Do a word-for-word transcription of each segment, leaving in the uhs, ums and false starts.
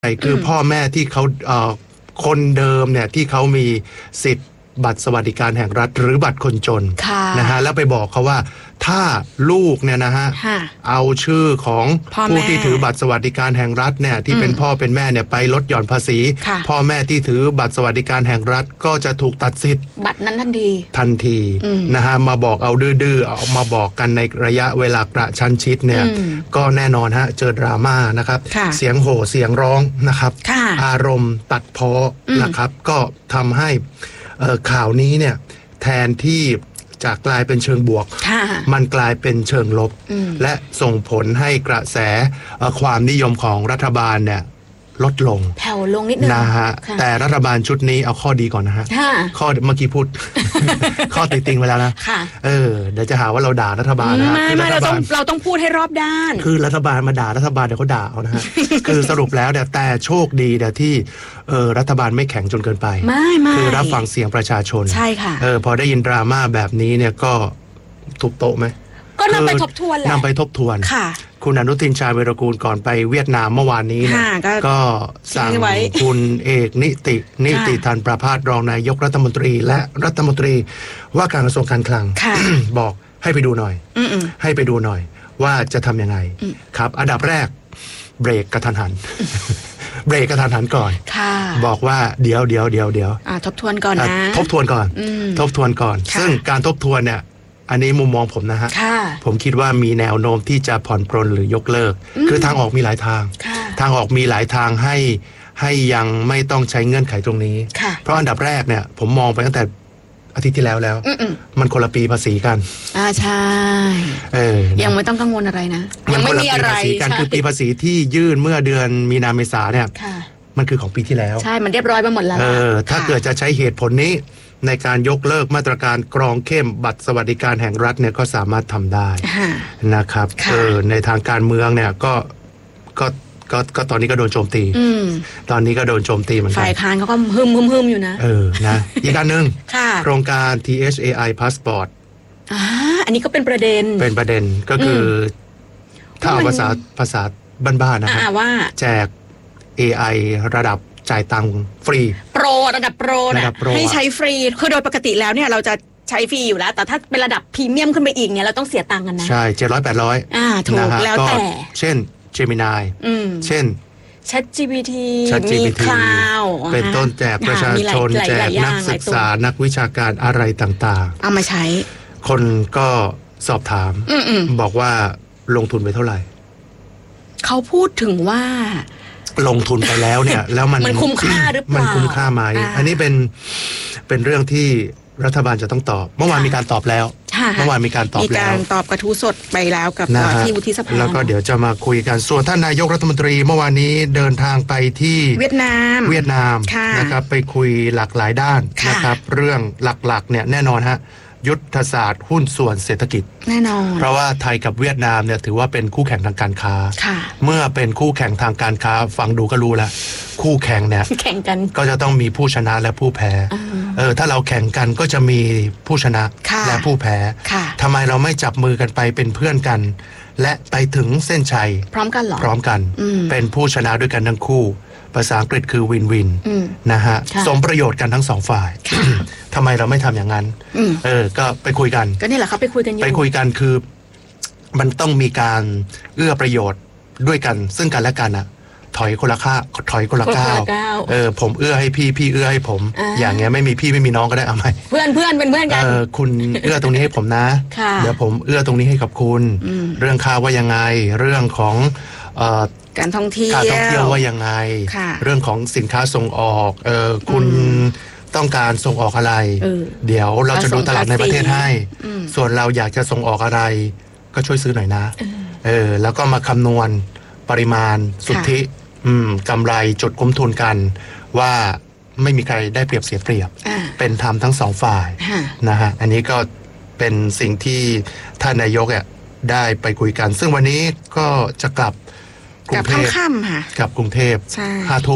คือพ่อแม่ที่เขาเอ่อคนเดิมเนี่ยที่เขามีสิทธิ์บัตรสวัสดิการแห่งรัฐหรือบัตรคนจนนะฮะแล้วไปบอกเขาว่าถ้าลูกเนี่ยนะฮะเอาชื่อของผู้ที่ถือบัตรสวัสดิการแห่งรัฐเนี่ยที่เป็นพ่อเป็นแม่เนี่ยไปลดหย่อนภาษีพ่อแม่ที่ถือบัตรสวัสดิการแห่งรัฐก็จะถูกตัดสิทธิ์บัตรนั้นทันทีทันทีนะฮะมาบอกเอาดื้อๆเอามาบอกกันในระยะเวลากระชั้นชิดเนี่ยก็แน่นอนฮะเจอดราม่านะครับเสียงโห่เสียงร้องนะครับอารมณ์ตัดพ้อนะครับก็ทำให้ข่าวนี้เนี่ยแทนที่จะกลายเป็นเชิงบวกมันกลายเป็นเชิงลบและส่งผลให้กระแสความนิยมของรัฐบาลเนี่ยลดลงแผ่วลงนิดนึงนะฮะแต่รัฐบาลชุดนี้เอาข้อดีก่อนนะฮะข้อเมื่อกี้พูด ข้อติติงไปแล้วนะเออเดี๋ยวจะหาว่าเราด่ารัฐบาลนะไม่ไม่เราต้องเราต้องพูดให้รอบด้านคือรัฐบาลมาด่ารัฐบาลเดี๋ยวเขาด่าเอานะฮะ คือสรุปแล้วเนี่ยแต่โชคดีเดี๋ยวที่เออรัฐบาลไม่แข็งจนเกินไปไม่ไม่คือรับฟังเสียงประชาชนใช่ค่ะเออพอได้ยินดราม่าแบบนี้เนี่ยก็ทุบโต๊ะไหมก็นำไปทบทวนแหละนำไปทบทวนค่ะคุณอนุทินชาญวีรกูลก่อนไปเวียดนามเมื่อวานนี้เนี่ยก็สั่งคุณเอกนิตินิติธันประภาสรองนายกรัฐมนตรีและรัฐมนตรีว่าการกระทรวงการคลังบอกให้ไปดูหน่อยให้ไปดูหน่อยว่าจะทำยังไงครับอันดับแรกเบรกกระทันหันเบรกกระทันหันก่อนบอกว่าเดี๋ยวเดี๋ยวเดี๋ยวเดี๋ยวทบทวนก่อนนะทบทวนก่อนทบทวนก่อนซึ่งการทบทวนเนี่ยอันนี้มุมมองผมนะฮะผมคิดว่ามีแนวโน้มที่จะผ่อนปรนหรือยกเลิกคือทางออกมีหลายทางทางออกมีหลายทางให้ให้ยังไม่ต้องใช้เงื่อนไขตรงนี้เพราะอันดับแรกเนี่ยผมมองไปตั้งแต่อาทิตย์ที่แล้วแล้วมันคนละปีภาษีกันอ่าใช่เออยังไม่ต้องกังวลอะไรนะยังไม่มีอะไรกันคือปีภาษีที่ยื่นเมื่อเดือนมีนาเมษาเนี่ยมันคือของปีที่แล้วใช่มันเรียบร้อยไปหมดแล้วเออถ้าเกิดจะใช้เหตุผลนี้ในการยกเลิกมาตรการกรองเข้มบัตรสวัสดิการแห่งรัฐเนี่ยก็สามารถทำได้นะครับเออในทางการเมืองเนี่ยก็ก็ก็ก็ตอนนี้ก็โดนโจมตีตอนนี้ก็โดนโจมตีเหมือนกันฝ่ายค้านเขาก็ฮึมฮึมฮึมอยู่นะเออนะอีกการหนึ่งโครงการ ที เอช เอ ไอ Passport อ่าอันนี้ก็เป็นประเด็นเป็นประเด็นก็คือถ้าเอาภาษาภาษาบ้านๆนะครับว่าแจก เอ ไอ ระดับจ่ายตังค์ฟรีโปรระดับโปรนะให้ใช้ฟรีคือโดยปกติแล้วเนี่ยเราจะใช้ฟรีอยู่แล้วแต่ถ้าเป็นระดับพรีเมียมขึ้นไปอีกเนี่ยเราต้องเสียตังค์กันนะใช่เจ็ดร้อยแปดร้อยอ่าถูกแล้วแต่เช่น Gemini เช่น ChatGPT มี Cloud เป็นต้นแจกประชาชนแจกนักศึกษานักวิชาการอะไรต่างๆเอามาใช้คนก็สอบถามบอกว่าลงทุนไปเท่าไหร่เขาพูดถึงว่าลงทุนไปแล้วเนี่ยแล้วมันมันคุ้มค่าหรือเปล่ามันคุ้มค่าไหมอันนี้เป็นเป็นเรื่องที่รัฐบาลจะต้องตอบเมื่อวานมีการตอบแล้วเมื่อวานมีการตอบแล้วมีการตอบกระทู้สดไปแล้วกับที่วุฒิสภาแล้วก็เดี๋ยวจะมาคุยกันส่วนท่านนายกรัฐมนตรีเมื่อวานนี้เดินทางไปที่เวียดนามเวียดนามนะครับไปคุยหลากหลายด้านนะครับเรื่องหลักๆเนี่ยแน่นอนฮะยุทธศาสตร์หุ้นส่วนเศรษฐกิจแน่นอนเพราะว่าไทยกับเวียดนามเนี่ยถือว่าเป็นคู่แข่งทางการค้าเมื่อเป็นคู่แข่งทางการค้าฟังดูก็รู้แล้วคู่แข่งเนี่ยแข่งกันก็จะต้องมีผู้ชนะและผู้แพ้เออถ้าเราแข่งกันก็จะมีผู้ชนะและผู้แพ้ทำไมเราไม่จับมือกันไปเป็นเพื่อนกันและไปถึงเส้นชัยพร้อมกันหรอพร้อมกันเป็นผู้ชนะด้วยกันทั้งคู่ภาษาอังกฤษคือวินวินนะฮะสมประโยชน์กันทั้งสองฝ่ายทำไมเราไม่ทำอย่างนั้นเออก็ไปคุยกันก็นี่แหละเขาไปคุยกันอยู่ไปคุยกันคือมันต้องมีการเอื้อประโยชน์ด้วยกันซึ่งกันและกันอะถอยคนละข้าถอยคนละก้าวเออผมเอื้อให้พี่พี่เอื้อให้ผมอย่างเงี้ยไม่มีพี่ไม่มีน้องก็ได้เอาไหมเพื่อนเพื่อนเป็นเพื่อนกันเออคุณเอื้อตรงนี้ให้ผมนะเดี๋ยวผมเอื้อตรงนี้ให้กับคุณเรื่องค่าว่ายังไงเรื่องของเอ่อการท่องเที่ยวการท่องเที่ยวว่ายังไงเรื่องของสินค้าส่งออกเออคุณต้องการส่งออกอะไรเดี๋ยวเราจะดูตลาดในประเทศให้ส่วนเราอยากจะส่งออกอะไรก็ช่วยซื้อหน่อยนะเออแล้วก็มาคำนวณปริมาณสุทธิกำไรจุดคุ้มทุนกันว่าไม่มีใครได้เปรียบเสียเปรียบเป็นธรรมทั้งสองฝ่ายนะฮะอันนี้ก็เป็นสิ่งที่ท่านนายกอ่ะได้ไปคุยกันซึ่งวันนี้ก็จะกลับกลับค่ำๆค่ะกลับกรุงเทพห้าทุ่ม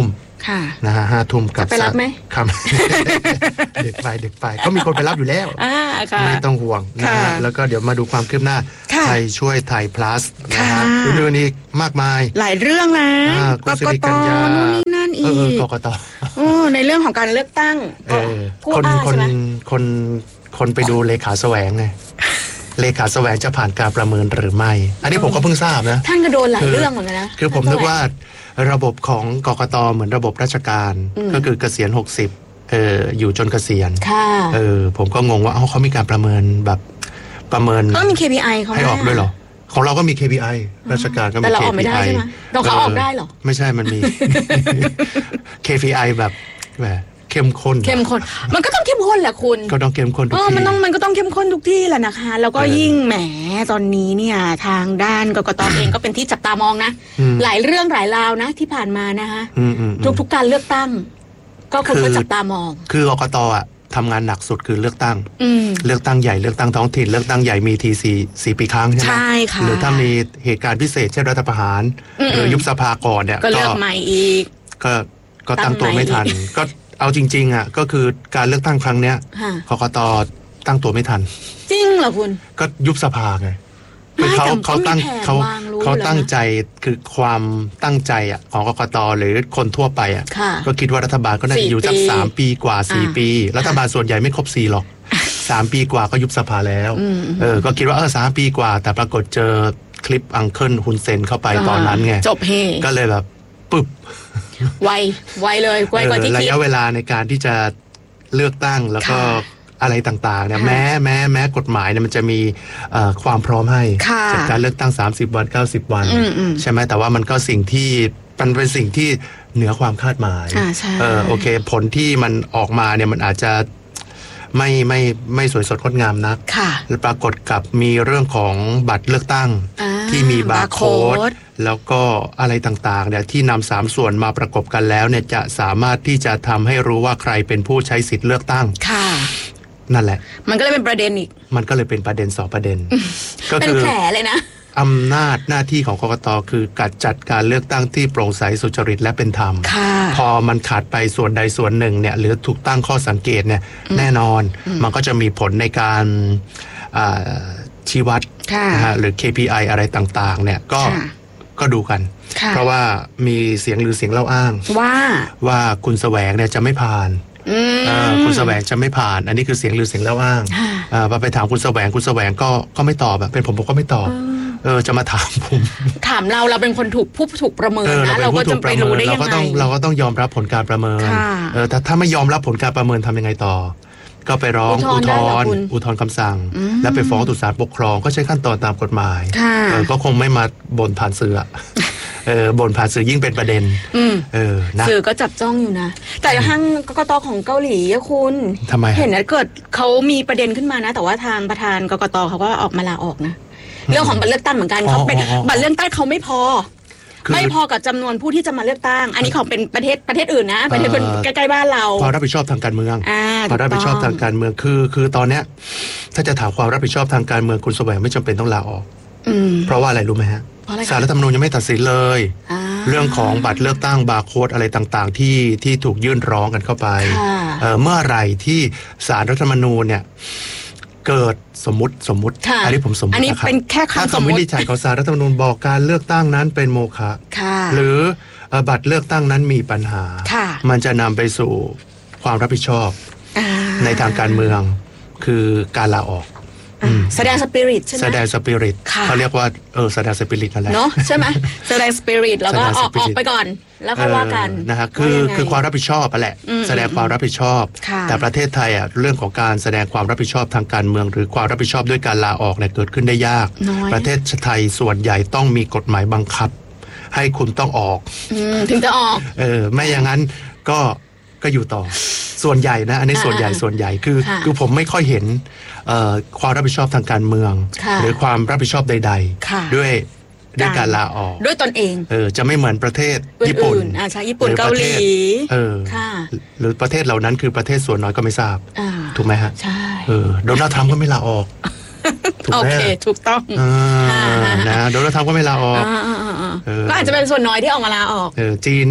นะฮะห้าทุ่มกลับไปรับไหมครับเด็กไปเด็กไปก็มีคนไปรับอยู่แล้วไม่ต้องห่วงนะฮะแล้วก็เดี๋ยวมาดูความคืบหน้าไทยช่วยไทย plus นะฮะเรื่องนี้มากมายหลายเรื่องนะกกตนู่นนี่นั่นอีกกกตในเรื่องของการเลือกตั้งคนคนคนคนไปดูเลขาแสวงไงเลขาแสวงจะผ่านการประเมินหรือไม่อันนี้ผมก็เพิ่งทราบนะท่านก็โดนหลายเรื่องเหมือนกันนะคือผมนึกว่าระบบของกกตเหมือนระบบราชการก็คือเกษียณหกสิบเอออยู่จนเกษียณเออผมก็งงว่าเอ้าเขามีการประเมินแบบประเมินก็มี เค พี ไอ เขาให้ออกด้วยเหรอของเราก็มี เค พี ไอ ราชการก็มีเค พี ไอ แต่เราออกไม่ได้ใช่ไหมเราเขาออกได้เหรอไม่ใช่มันมี เค พี ไอ แบบแบบเข้มข้นเข้มข้นมันก็ต้องเข้มข้นแหละคุณก็ต้องเข้มข้นทุกที่มันต้องมันก็ต้องเข้มข้นทุกที่แหละนะคะแล้วก็ยิ่งแหมตอนนี้เนี่ยทางด้านกกตเองก็เป็นที่จับตามองนะหลายเรื่องหลายราวนะที่ผ่านมานะคะทุกๆการเลือกตั้งก็คนก็จับตามองคือกกตอ่ะทำงานหนักสุดคือเลือกตั้งเลือกตั้งใหญ่เลือกตั้งท้องถิ่นเลือกตั้งใหญ่มีทีสี่สี่ปีครั้งใช่ไหมใช่ค่ะหรือถ้ามีเหตุการณ์พิเศษเช่นรัฐประหารหรือยุบสภาก่อนเนี่ยก็เลือกใหม่อีกก็ก็ตั้งตัวไม่ทันก็เอาจริงๆอ่ะก็คือการเลือกตั้งครั้งเนี้ยกกตตั้งตัวไม่ทันจริงเหรอคุณก็ยุบสภาไงเขาเขาตั้งเขาเขาตั้งใจคือความตั้งใจอ่ะของกกตหรือคนทั่วไปอ่ะก็คิดว่ารัฐบาลก็น่าจะอยู่สักสามปีกว่าสี่ปีรัฐบาลส่วนใหญ่ไม่ครบสี่หรอกสามปีกว่าก็ยุบสภาแล้วเออก็คิดว่าเออสามปีกว่าแต่ปรากฏเจอคลิปอังเคิลฮุนเซนเข้าไปตอนนั้นไงจบเฮก็เลยแบบปึ๊บไวไวเลยไวกว่าที่คิดระยะเวลาในการที่จะเลือกตั้งแล้วก็อะไรต่างๆเนี่ยแม้แม้แม้กฎหมายเนี่ยมันจะมีความพร้อมให้จากการเลือกตั้งสามสิบวันเก้าสิบวันใช่ไหมแต่ว่ามันก็สิ่งที่มันเป็นสิ่งที่เหนือความคาดหมายเออโอเคผลที่มันออกมาเนี่ยมันอาจจะไม่ไม่ไม่สวยสดงดงามนักปรากฏกับมีเรื่องของบัตรเลือกตั้งที่มีบาร์โค้ดแล้วก็อะไรต่างๆเนี่ยที่นำสามส่วนมาประกบกันแล้วเนี่ยจะสามารถที่จะทำให้รู้ว่าใครเป็นผู้ใช้สิทธิ์เลือกตั้งค่ะนั่นแหละมันก็เลยเป็นประเด็นอีกมันก็เลยเป็นประเด็นสองประเด็นก็คือเป็นแผลเลยนะอำนาจหน้าที่ของกกตคือการจัดการเลือกตั้งที่โปร่งใสสุจริตและเป็นธรรมพอมันขาดไปส่วนใดส่วนหนึ่งเนี่ยหรือถูกตั้งข้อสังเกตเนี่ยแน่นอนมันก็จะมีผลในการชี้วัดนะฮะหรือ เค พี ไอ อะไรต่างๆเนี่ยก็ก็ดูกันเพราะว่ามีเสียงหรือเสียงเล่าอ้างว่าว่าคุณแสวงเนี่ยจะไม่ผ่านคุณแสวงจะไม่ผ่านอันนี้คือเสียงหรือเสียงเล่าอ้างพอไปถามคุณแสวงคุณแสวงก็ก็ไม่ตอบแบบเป็นผมผมก็ไม่ตอบเออจะมาถามผมถามเราเราเป็นคนถูกผู้ถูกประเมินนะเราก็จะไปรู้ได้ยังไงเราก็ต้องเราก็ต้องยอมรับผลการประเมินเออถ้าถ้าไม่ยอมรับผลการประเมินทำยังไงต่อก็ไปร้องอุทธรณ์อุทธรณ์คำสั่งแล้วไปฟ้องตุลาศาลปกครองก็ใช้ขั้นตอนตามกฎหมายเออก็คงไม่มาบ่นผ่านสื่อเออบ่นผ่านสื่อยิ่งเป็นประเด็นเออนะสื่อก็จับจ้องอยู่นะแต่ทางกกตของเกาหลีอะคุณทำไมเห็นนะเกิดเขามีประเด็นขึ้นมานะแต่ว่าทางประธานกกตเขาก็ออกมาลาออกนะเรื่องของบัตรเลือกตั้งเหมือนกันเขาเป็นบัตรเลือกตั้งเขาไม่พอไม่พอกับจำนวนผู้ที่จะมาเลือกตั้งอันนี้ของเป็นประเทศประเทศอื่นนะประเทศใกล้ๆบ้านเราความรับผิดชอบทางการเมืองความรับผิดชอบทางการเมืองคือคือตอนเนี้ยถ้าจะถามความรับผิดชอบทางการเมืองคุณแสวงไม่จำเป็นต้องลาออกเพราะว่าอะไรรู้ไหมฮะศาลรัฐธรรมนูญยังไม่ตัดสินเลยเรื่องของบัตรเลือกตั้งบาร์โค้ดอะไรต่างๆที่ที่ถูกยื่นร้องกันเข้าไปเมื่อไหร่ที่ศาลรัฐธรรมนูญเนี่ยเกิดสมมติสมมติอันนี้ผมสมมตินะครับถ้าคำวินิจฉัยของศาลรัฐธรรมนูญบอกการเลือกตั้งนั้นเป็นโมฆะหรือบัตรเลือกตั้งนั้นมีปัญหามันจะนำไปสู่ความรับผิดชอบในทางการเมืองคือการลาออกแสดงสปิริตใช่ไหมแสดงสปิริตเขาเรียกว่าเออแสดงสปิริตนั่นแหละเนาะใช่ไหมแสดงสปิริตแล้วก็ออกออกไปก่อนแล้วค่อยว่ากันนะฮะคือคือความรับผิดชอบแหละแสดงความรับผิดชอบแต่ประเทศไทยอ่ะเรื่องของการแสดงความรับผิดชอบทางการเมืองหรือความรับผิดชอบด้วยการลาออกเนี่ยเกิดขึ้นได้ยากประเทศไทยส่วนใหญ่ต้องมีกฎหมายบังคับให้คุณต้องออกถึงจะออกเออไม่อย่างนั้นก็ก็อยู่ต่อส่วนใหญ่นะอันนี้ส่วนใหญ่ส่วนใหญ่คือคือผมไม่ค่อยเห็นความรับผิดชอบทางการเมืองหรือความรับผิดชอบใดๆด้วยด้วยการลาออกด้วยตนเองเออจะไม่เหมือนประเทศญี่ปุ่นอ่าใช่ญี่ปุ่นเกาหลีเออหรือประเทศเหล่านั้นคือประเทศส่วนน้อยก็ไม่ทราบถูกไหมฮะใช่เออโดนัลด์ทรัมป์ก็ไม่ลาออกโอเคถูกต้องนะโดนัลด์ทรัมป์ก็ไม่ลาออกก็อาจจะเป็นส่วนน้อยที่ออกมาลาออกเออจีนนี่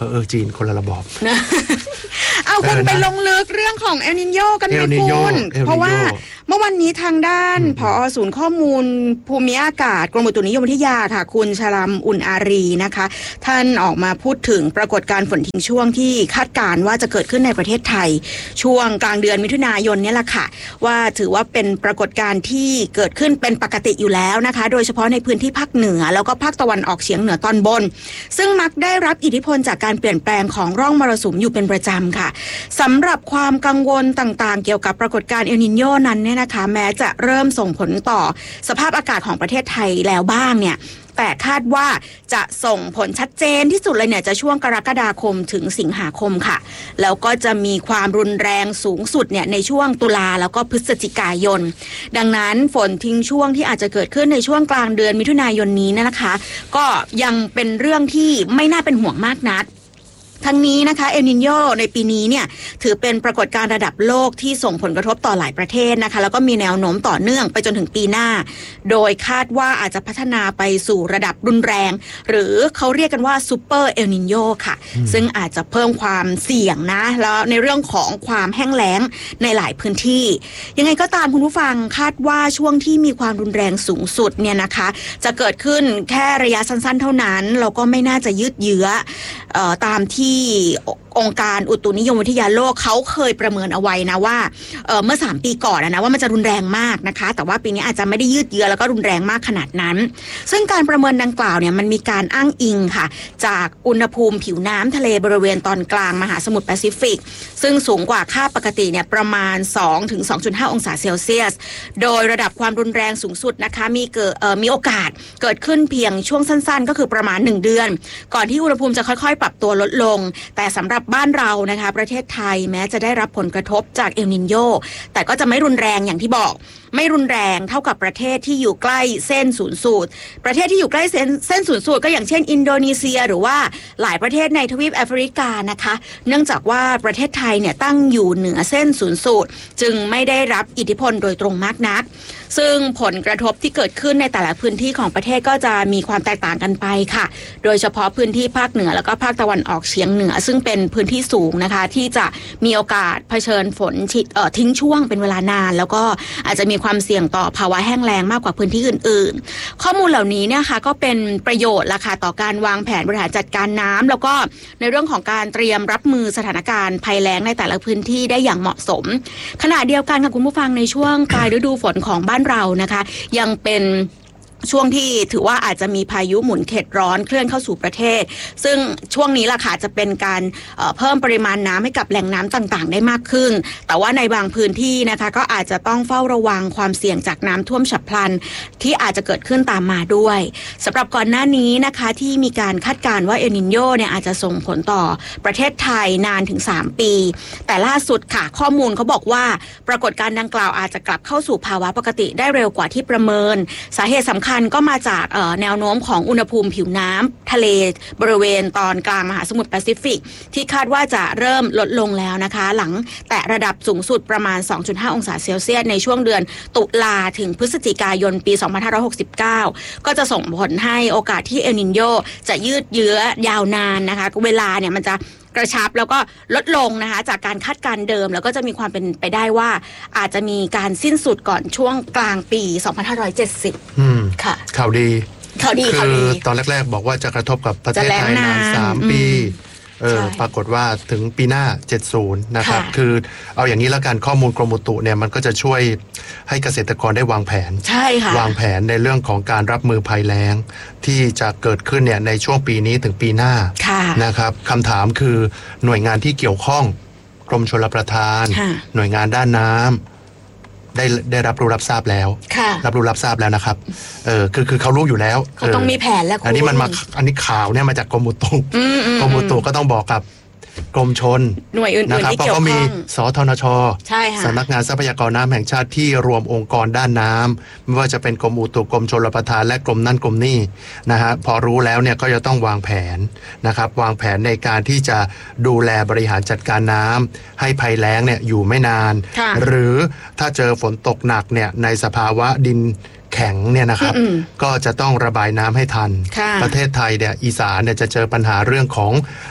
อเออจีนคนละระบอบนะเอาคุณไปลงลึกเรื่องของเอลนิโญกันไหมคุณเพราะว่าเมื่อวันนี้ทางด้านผอ.ศูนย์ข้อมูลภูมิอากาศกรมอุตุนิยมวิทยาค่ะคุณชลัมอุ่นอารีนะคะท่านออกมาพูดถึงปรากฏการณ์ฝนทิ้งช่วงที่คาดการณ์ว่าจะเกิดขึ้นในประเทศไทยช่วงกลางเดือนมิถุนายนนี่แหละค่ะว่าถือว่าเป็นปรากฏการณ์ที่เกิดขึ้นเป็นปกติอยู่แล้วนะคะโดยเฉพาะในพื้นที่ภาคเหนือแล้วก็ภาคตะวันออกเฉียงเหนือตอนบนซึ่งมักได้รับอิทธิพลจากการเปลี่ยนแปลงของร่องมรสุมอยู่เป็นประจำค่ะสำหรับความกังวลต่างๆเกี่ยวกับปรากฏการณ์เอลนิโญนั้นเนี่ยนะคะแม้จะเริ่มส่งผลต่อสภาพอากาศของประเทศไทยแล้วบ้างเนี่ยแต่คาดว่าจะส่งผลชัดเจนที่สุดเลยเนี่ยจะช่วงกรกฎาคมถึงสิงหาคมค่ะแล้วก็จะมีความรุนแรงสูงสุดเนี่ยในช่วงตุลาแล้วก็พฤศจิกายนดังนั้นฝนทิ้งช่วงที่อาจจะเกิดขึ้นในช่วงกลางเดือนมิถุนายนนี้นะคะก็ยังเป็นเรื่องที่ไม่น่าเป็นห่วงมากนักทั้งนี้นะคะเอลนิโญในปีนี้เนี่ยถือเป็นปรากฏการณ์ระดับโลกที่ส่งผลกระทบต่อหลายประเทศนะคะแล้วก็มีแนวโน้มต่อเนื่องไปจนถึงปีหน้าโดยคาดว่าอาจจะพัฒนาไปสู่ระดับรุนแรงหรือเขาเรียกกันว่าซูเปอร์เอลนิโญค่ะซึ่งอาจจะเพิ่มความเสี่ยงนะแล้วในเรื่องของความแห้งแล้งในหลายพื้นที่ยังไงก็ตามคุณผู้ฟังคาดว่าช่วงที่มีความรุนแรงสูงสุดเนี่ยนะคะจะเกิดขึ้นแค่ระยะสั้นๆเท่านั้นแล้วก็ไม่น่าจะยืดเยื้อเอ่อตามที่องค์การอุตุนิยมวิทยาโลกเขาเคยประเมินเอาไว้นะว่า เอ่อ เมื่อสามปีก่อนนะว่ามันจะรุนแรงมากนะคะแต่ว่าปีนี้อาจจะไม่ได้ยืดเยื้อแล้วก็รุนแรงมากขนาดนั้นซึ่งการประเมินดังกล่าวเนี่ยมันมีการอ้างอิงค่ะจากอุณหภูมิผิวน้ำทะเลบริเวณตอนกลางมหาสมุทรแปซิฟิกซึ่งสูงกว่าค่าปกติเนี่ยประมาณ สองถึงสองจุดห้า องศาเซลเซียสโดยระดับความรุนแรงสูงสุดนะคะมีเกิดเอ่อมีโอกาสเกิดขึ้นเพียงช่วงสั้นๆก็คือประมาณหนึ่งเดือนก่อนที่อุณหภูมิจะค่อยๆปรับตัวลดลงแต่สำหรับบ้านเรานะคะประเทศไทยแม้จะได้รับผลกระทบจากเอลนิโญแต่ก็จะไม่รุนแรงอย่างที่บอกไม่รุนแรงเท่ากับประเทศที่อยู่ใกล้เส้นศูนย์สูตรประเทศที่อยู่ใกล้เส้นเส้นศูนย์สูตรก็อย่างเช่นอินโดนีเซียหรือว่าหลายประเทศในทวีปแอฟริกานะคะเนื่องจากว่าประเทศไทยเนี่ยตั้งอยู่เหนือเส้นศูนย์สูตรจึงไม่ได้รับอิทธิพลโดยตรงมากนักซึ่งผลกระทบที่เกิดขึ้นในแต่ละพื้นที่ของประเทศก็จะมีความแตกต่างกันไปค่ะโดยเฉพาะพื้นที่ภาคเหนือแล้วก็ภาคตะวันออกเฉียงเหนือซึ่งเป็นพื้นที่สูงนะคะที่จะมีโอกาสเผชิญฝนทิ้งช่วงเป็นเวลานานแล้วก็อาจจะมีความเสี่ยงต่อภาวะแห้งแล้งมากกว่าพื้นที่อื่นๆข้อมูลเหล่านี้เนี่ยค่ะก็เป็นประโยชน์ละค่ะต่อการวางแผนบริหารจัดการน้ำแล้วก็ในเรื่องของการเตรียมรับมือสถานการณ์ภัยแล้งในแต่ละพื้นที่ได้อย่างเหมาะสมขณะเดียวกันค่ะคุณผู้ฟังในช่วงปลายฤดูฝนของบ้านเรานะคะยังเป็นช่วงที่ถือว่าอาจจะมีพายุหมุนเขตร้อนเคลื่อนเข้าสู่ประเทศซึ่งช่วงนี้ล่ะค่ะจะเป็นการเอ่อเพิ่มปริมาณน้ำให้กับแหล่งน้ำต่างๆได้มากขึ้นแต่ว่าในบางพื้นที่นะคะก็อาจจะต้องเฝ้าระวังความเสี่ยงจากน้ำท่วมฉับพลันที่อาจจะเกิดขึ้นตามมาด้วยสำหรับก่อนหน้านี้นะคะที่มีการคาดการณ์ว่าเอลนิโญเนี่ยอาจจะส่งผลต่อประเทศไทยนานถึงสามปีแต่ล่าสุดค่ะข้อมูลเขาบอกว่าปรากฏการณ์ดังกล่าวอาจจะกลับเข้าสู่ภาวะปกติได้เร็วกว่าที่ประเมินสาเหตุสำคัญก็มาจากแนวโน้มของอุณหภูมิผิวน้ำทะเลบริเวณตอนกลางมหาสมุทรแปซิฟิกที่คาดว่าจะเริ่มลดลงแล้วนะคะหลังแตะระดับสูงสุดประมาณ สองจุดห้า องศาเซลเซียสในช่วงเดือนตุลาถึงพฤศจิกายนปีสองพันห้าร้อยหกสิบเก้าก็จะส่งผลให้โอกาสที่เอลนิโญจะยืดเยื้อยาวนานนะคะเวลาเนี่ยมันจะกระชับแล้วก็ลดลงนะคะจากการคาดการณ์เดิมแล้วก็จะมีความเป็นไปได้ว่าอาจจะมีการสิ้นสุดก่อนช่วงกลางปีสองพันห้าร้อยเจ็ดสิบอืมค่ะข่าวดีข่าวดีคือตอนแรกๆบอกว่าจะกระทบกับประเทศไทยนานสามปีเออปรากฏว่าถึงปีหน้าเจ็ดสิบนะครับคือเอาอย่างนี้แล้วกันข้อมูลกรมอุตุเนี่ยมันก็จะช่วยให้เกษตรกรได้วางแผนใช่ค่ะวางแผนในเรื่องของการรับมือภัยแล้งที่จะเกิดขึ้นเนี่ยในช่วงปีนี้ถึงปีหน้านะครับคำถามคือหน่วยงานที่เกี่ยวข้องกรมชลประทานหน่วยงานด้านน้ำได้ได้รับรู้รับทราบแล้วรับรู้รับทราบแล้วนะครับเออคือคือเขารู้อยู่แล้วเขาต้องมีแผนแล้วอันนี้มันมาอันนี้ข่าวเนี่ยมาจากกรมอุตุกรมอุตุก็ต้องบอกกับกรมชนหน่วยอื่นๆที่เกี่ยวข้องเพราะเขามีสธนช. ใช่ค่ะสำนักงานทรัพยากรน้ำแห่งชาติที่รวมองค์กรด้านน้ำไม่ว่าจะเป็นกรมอุตุกรมชลประทานและกรมนั่นกรมนี่นะฮะพอรู้แล้วเนี่ยก็จะต้องวางแผนนะครับวางแผนในการที่จะดูแลบริหารจัดการน้ำให้ภัยแล้งเนี่ยอยู่ไม่นานหรือถ้าเจอฝนตกหนักเนี่ยในสภาวะดินแข็งเนี่ยนะครับก็จะต้องระบายน้ำให้ทันประเทศไทยเนี่ยอีสานเนี่ยจะเจอปัญหาเรื่องของ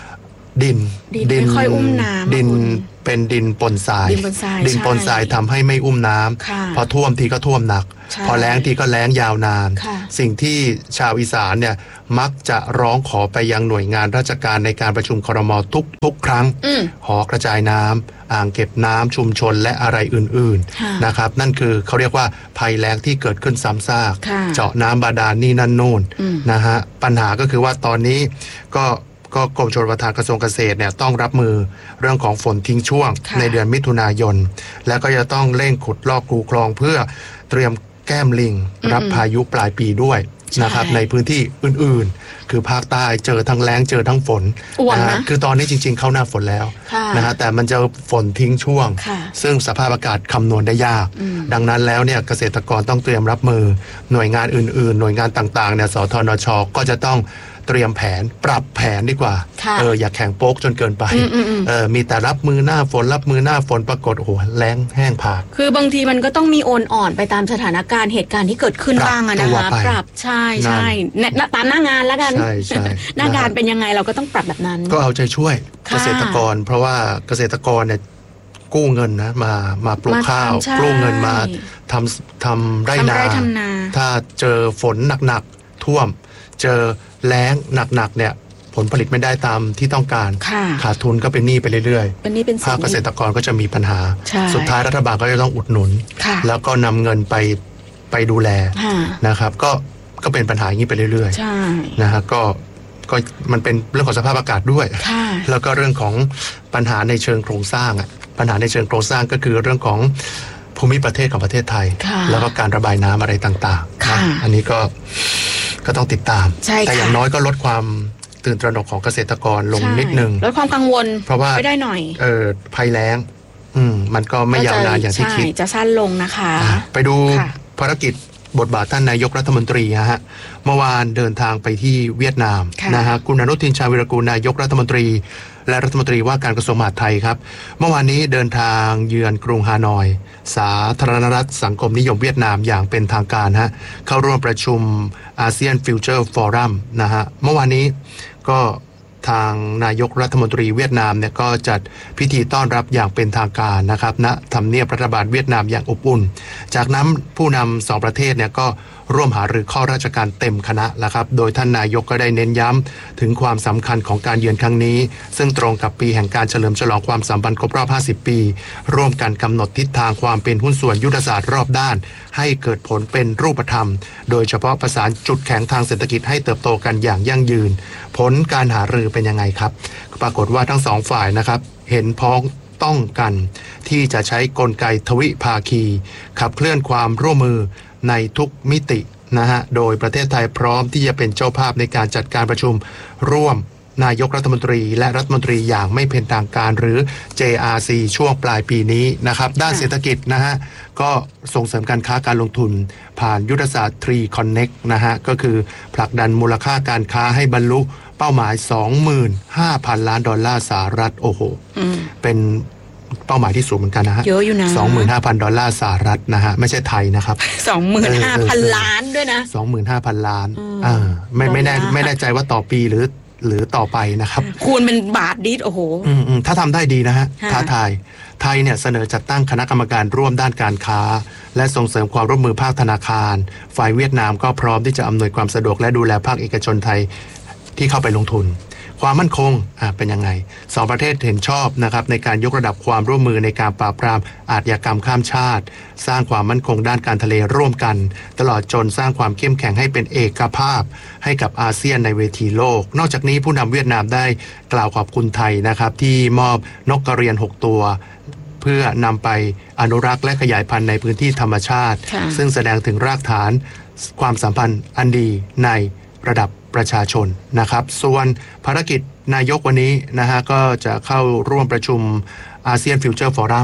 ดินดินไม่ค่อยอุ้มน้ำดินเป็นดินปนทรายดินปนทรายทำให้ไม่อุ้มน้ำพอท่วมทีก็ท่วมหนักพอแล้งทีก็แล้งยาวนานสิ่งที่ชาวอีสานเนี่ยมักจะร้องขอไปยังหน่วยงานราชการในการประชุมครม.ทุกทุกครั้งหอกระจายน้ำอ่างเก็บน้ำชุมชนและอะไรอื่นๆนะครับนั่นคือเขาเรียกว่าภัยแล้งที่เกิดขึ้นซ้ำซากเจาะน้ำบาดาลนี่นั่นนู่นนะฮะปัญหาก็คือว่าตอนนี้ก็ก็กรมชลประทานกระทรวงเกษตรเนี่ยต้องรับมือเรื่องของฝนทิ้งช่วงในเดือนมิถุนายนและก็จะต้องเร่งขุดลอกคูคลองเพื่อเตรียมแก้มลิงรับพายุปลายปีด้วยนะครับในพื้นที่อื่นๆคือภาคใต้เจอทั้งแล้งเจอทั้งฝนนะฮะคือตอนนี้จริงๆเข้าหน้าฝนแล้วนะฮะแต่มันจะฝนทิ้งช่วงซึ่งสภาพอากาศคำนวณได้ยากดังนั้นแล้วเนี่ยเกษตรกรต้องเตรียมรับมือหน่วยงานอื่นๆหน่วยงานต่างๆเนี่ยสทนช.ก็จะต้องเตรียมแผนปรับแผนดีกว่าเอออย่าแข่งโป๊กจนเกินไปเออมีแต่รับมือหน้าฝนรับมือหน้าฝนปรากฏโอ้โหแล้งแห้งผากคือบางทีมันก็ต้องมีโอนอ่อนไปตามสถานการณ์เหตุการณ์ที่เกิดขึ้นบ้างนะคะปรับใช่ใช่ตามหน้างานแล้วกันใช่ใช่หน้างานเป็นยังไงเราก็ต้องปรับแบบนั้นก็เอาใจช่วยเกษตรกรเพราะว่าเกษตรกรเนี่ยกู้เงินนะมามาปลูกข้าวกู้เงินมาทำทำไร่นาถ้าเจอฝนหนักๆท่วมเจอแล้งหนักๆเนี่ยผลผลิตไม่ได้ตามที่ต้องการขาดทุนก็เป็นหนี้ไปเรื่อยๆภาคเกษตรกรก็จะมีปัญหาสุดท้ายรัฐบาลก็จะต้องอุดหนุนแล้วก็นำเงินไปไปดูแลนะครับก็ก็เป็นปัญหาอย่างนี้ไปเรื่อยๆนะฮะก็ก็มันเป็นเรื่องของสภาพอากาศด้วยแล้วก็เรื่องของปัญหาในเชิงโครงสร้างอ่ะปัญหาในเชิงโครงสร้างก็คือเรื่องของภูมิประเทศของประเทศไทยแล้วก็การระบายน้ำอะไรต่างๆนะอันนี้ก็ก็ต้องติดตามแต่อย่างน้อยก็ลดความตื่นตระหนกของเกษตรกรลงนิดนึงลดความกังวลเพราะว่าไม่ได้หน่อยเออภัยแล้งอืมมันก็ไม่ยาวนานอย่างที่คิดจะสั้นลงนะคะไปดูภารกิจบทบาทท่านนายกรัฐมนตรีฮะเมื่อวานเดินทางไปที่เวียดนามนะฮะคุณอนุทินชาญวิรากูลนายกรัฐมนตรีและรัฐมนตรีว่าการกระทรวงมหาดไทยครับเมื่อวานนี้เดินทางเยือนกรุงฮานอยสาธารณรัฐสังคมนิยมเวียดนามอย่างเป็นทางการฮะเข้าร่วมประชุมอาเซียนฟิวเจอร์ฟอรัมนะฮะเมื่อวานนี้ก็ทางนายกรัฐมนตรีเวียดนามเนี่ยก็จัดพิธีต้อนรับอย่างเป็นทางการนะครับณทำเนียบรัฐบาลเวียดนามอย่างอบอุ่นจากนั้นผู้นำสองประเทศเนี่ยก็ร่วมหารือข้อราชการเต็มคณะแล้วครับโดยท่านนายกก็ได้เน้นย้ำถึงความสำคัญของการเยือนครั้งนี้ซึ่งตรงกับปีแห่งการเฉลิมฉลองความสัมพันธ์ครบรอบห้าสิบปีร่วมกันกำหนดทิศทางความเป็นหุ้นส่วนยุทธศาสตร์รอบด้านให้เกิดผลเป็นรูปธรรมโดยเฉพาะประสานจุดแข็งทางเศรษฐกิจให้เติบโตกันอย่างยั่งยืนผลการหารือเป็นยังไงครับปรากฏว่าทั้งสองฝ่ายนะครับเห็นพ้องต้องกันที่จะใช้กลไกทวิภาคีขับเคลื่อนความร่วมมือในทุกมิตินะฮะโดยประเทศไทยพร้อมที่จะเป็นเจ้าภาพในการจัดการประชุมร่วมนายกรัฐมนตรีและรัฐมนตรีอย่างไม่เป็นทางการหรือ เจ อาร์ ซี ช่วงปลายปีนี้นะครับด้านเศรษฐกิจนะฮะก็ส่งเสริมการค้าการลงทุนผ่านยุทธศาสตร์ ทรี คอนเน็กต์ นะฮะก็คือผลักดันมูลค่าการค้าให้บรรลุเป้าหมาย สองหมื่นห้าพัน ล้านดอลลาร์สหรัฐโอ้โหเป็นเป้าหมายที่สูงเหมือนกันนะฮะเยอะอยู่นะสองหมื่นห้าพัน ดอลลาร์สหรัฐนะฮะไม่ใช่ไทยนะครับสองหมื่นห้าพัน ล้านด้วยนะสองหมื่นห้าพัน ล้านอ่าไม่ไม่แน่ไม่แน่ใจว่าต่อปีหรือหรือต่อไปนะครับคูณเป็นบาทดิโอ้โหอืมถ้าทำได้ดีนะฮะท้าทายไทยเนี่ยเสนอจัดตั้งคณะกรรมการร่วมด้านการค้าและส่งเสริมความร่วมมือภาคธนาคารฝ่ายเวียดนามก็พร้อมที่จะอำนวยความสะดวกและดูแลภาคเอกชนไทยที่เข้าไปลงทุนความมั่นคงอ่าเป็นยังไงสองประเทศเห็นชอบนะครับในการยกระดับความร่วมมือในการปราบปรามอาชญากรรมข้ามชาติสร้างความมั่นคงด้านการทะเลร่วมกันตลอดจนสร้างความเข้มแข็งให้เป็นเอกภาพให้กับอาเซียนในเวทีโลกนอกจากนี้ผู้นำเวียดนามได้กล่าวขอบคุณไทยนะครับที่มอบนกกระเรียนหกตัวเพื่อนำไปอนุรักษ์และขยายพันธุ์ในพื้นที่ธรรมชาติซึ่งแสดงถึงรากฐานความสัมพันธ์อันดีในระดับประชาชนนะครับส่วนภารกิจนายกวันนี้นะฮะก็จะเข้าร่วมประชุมอาเซียนฟิวเจอร์ฟอรัม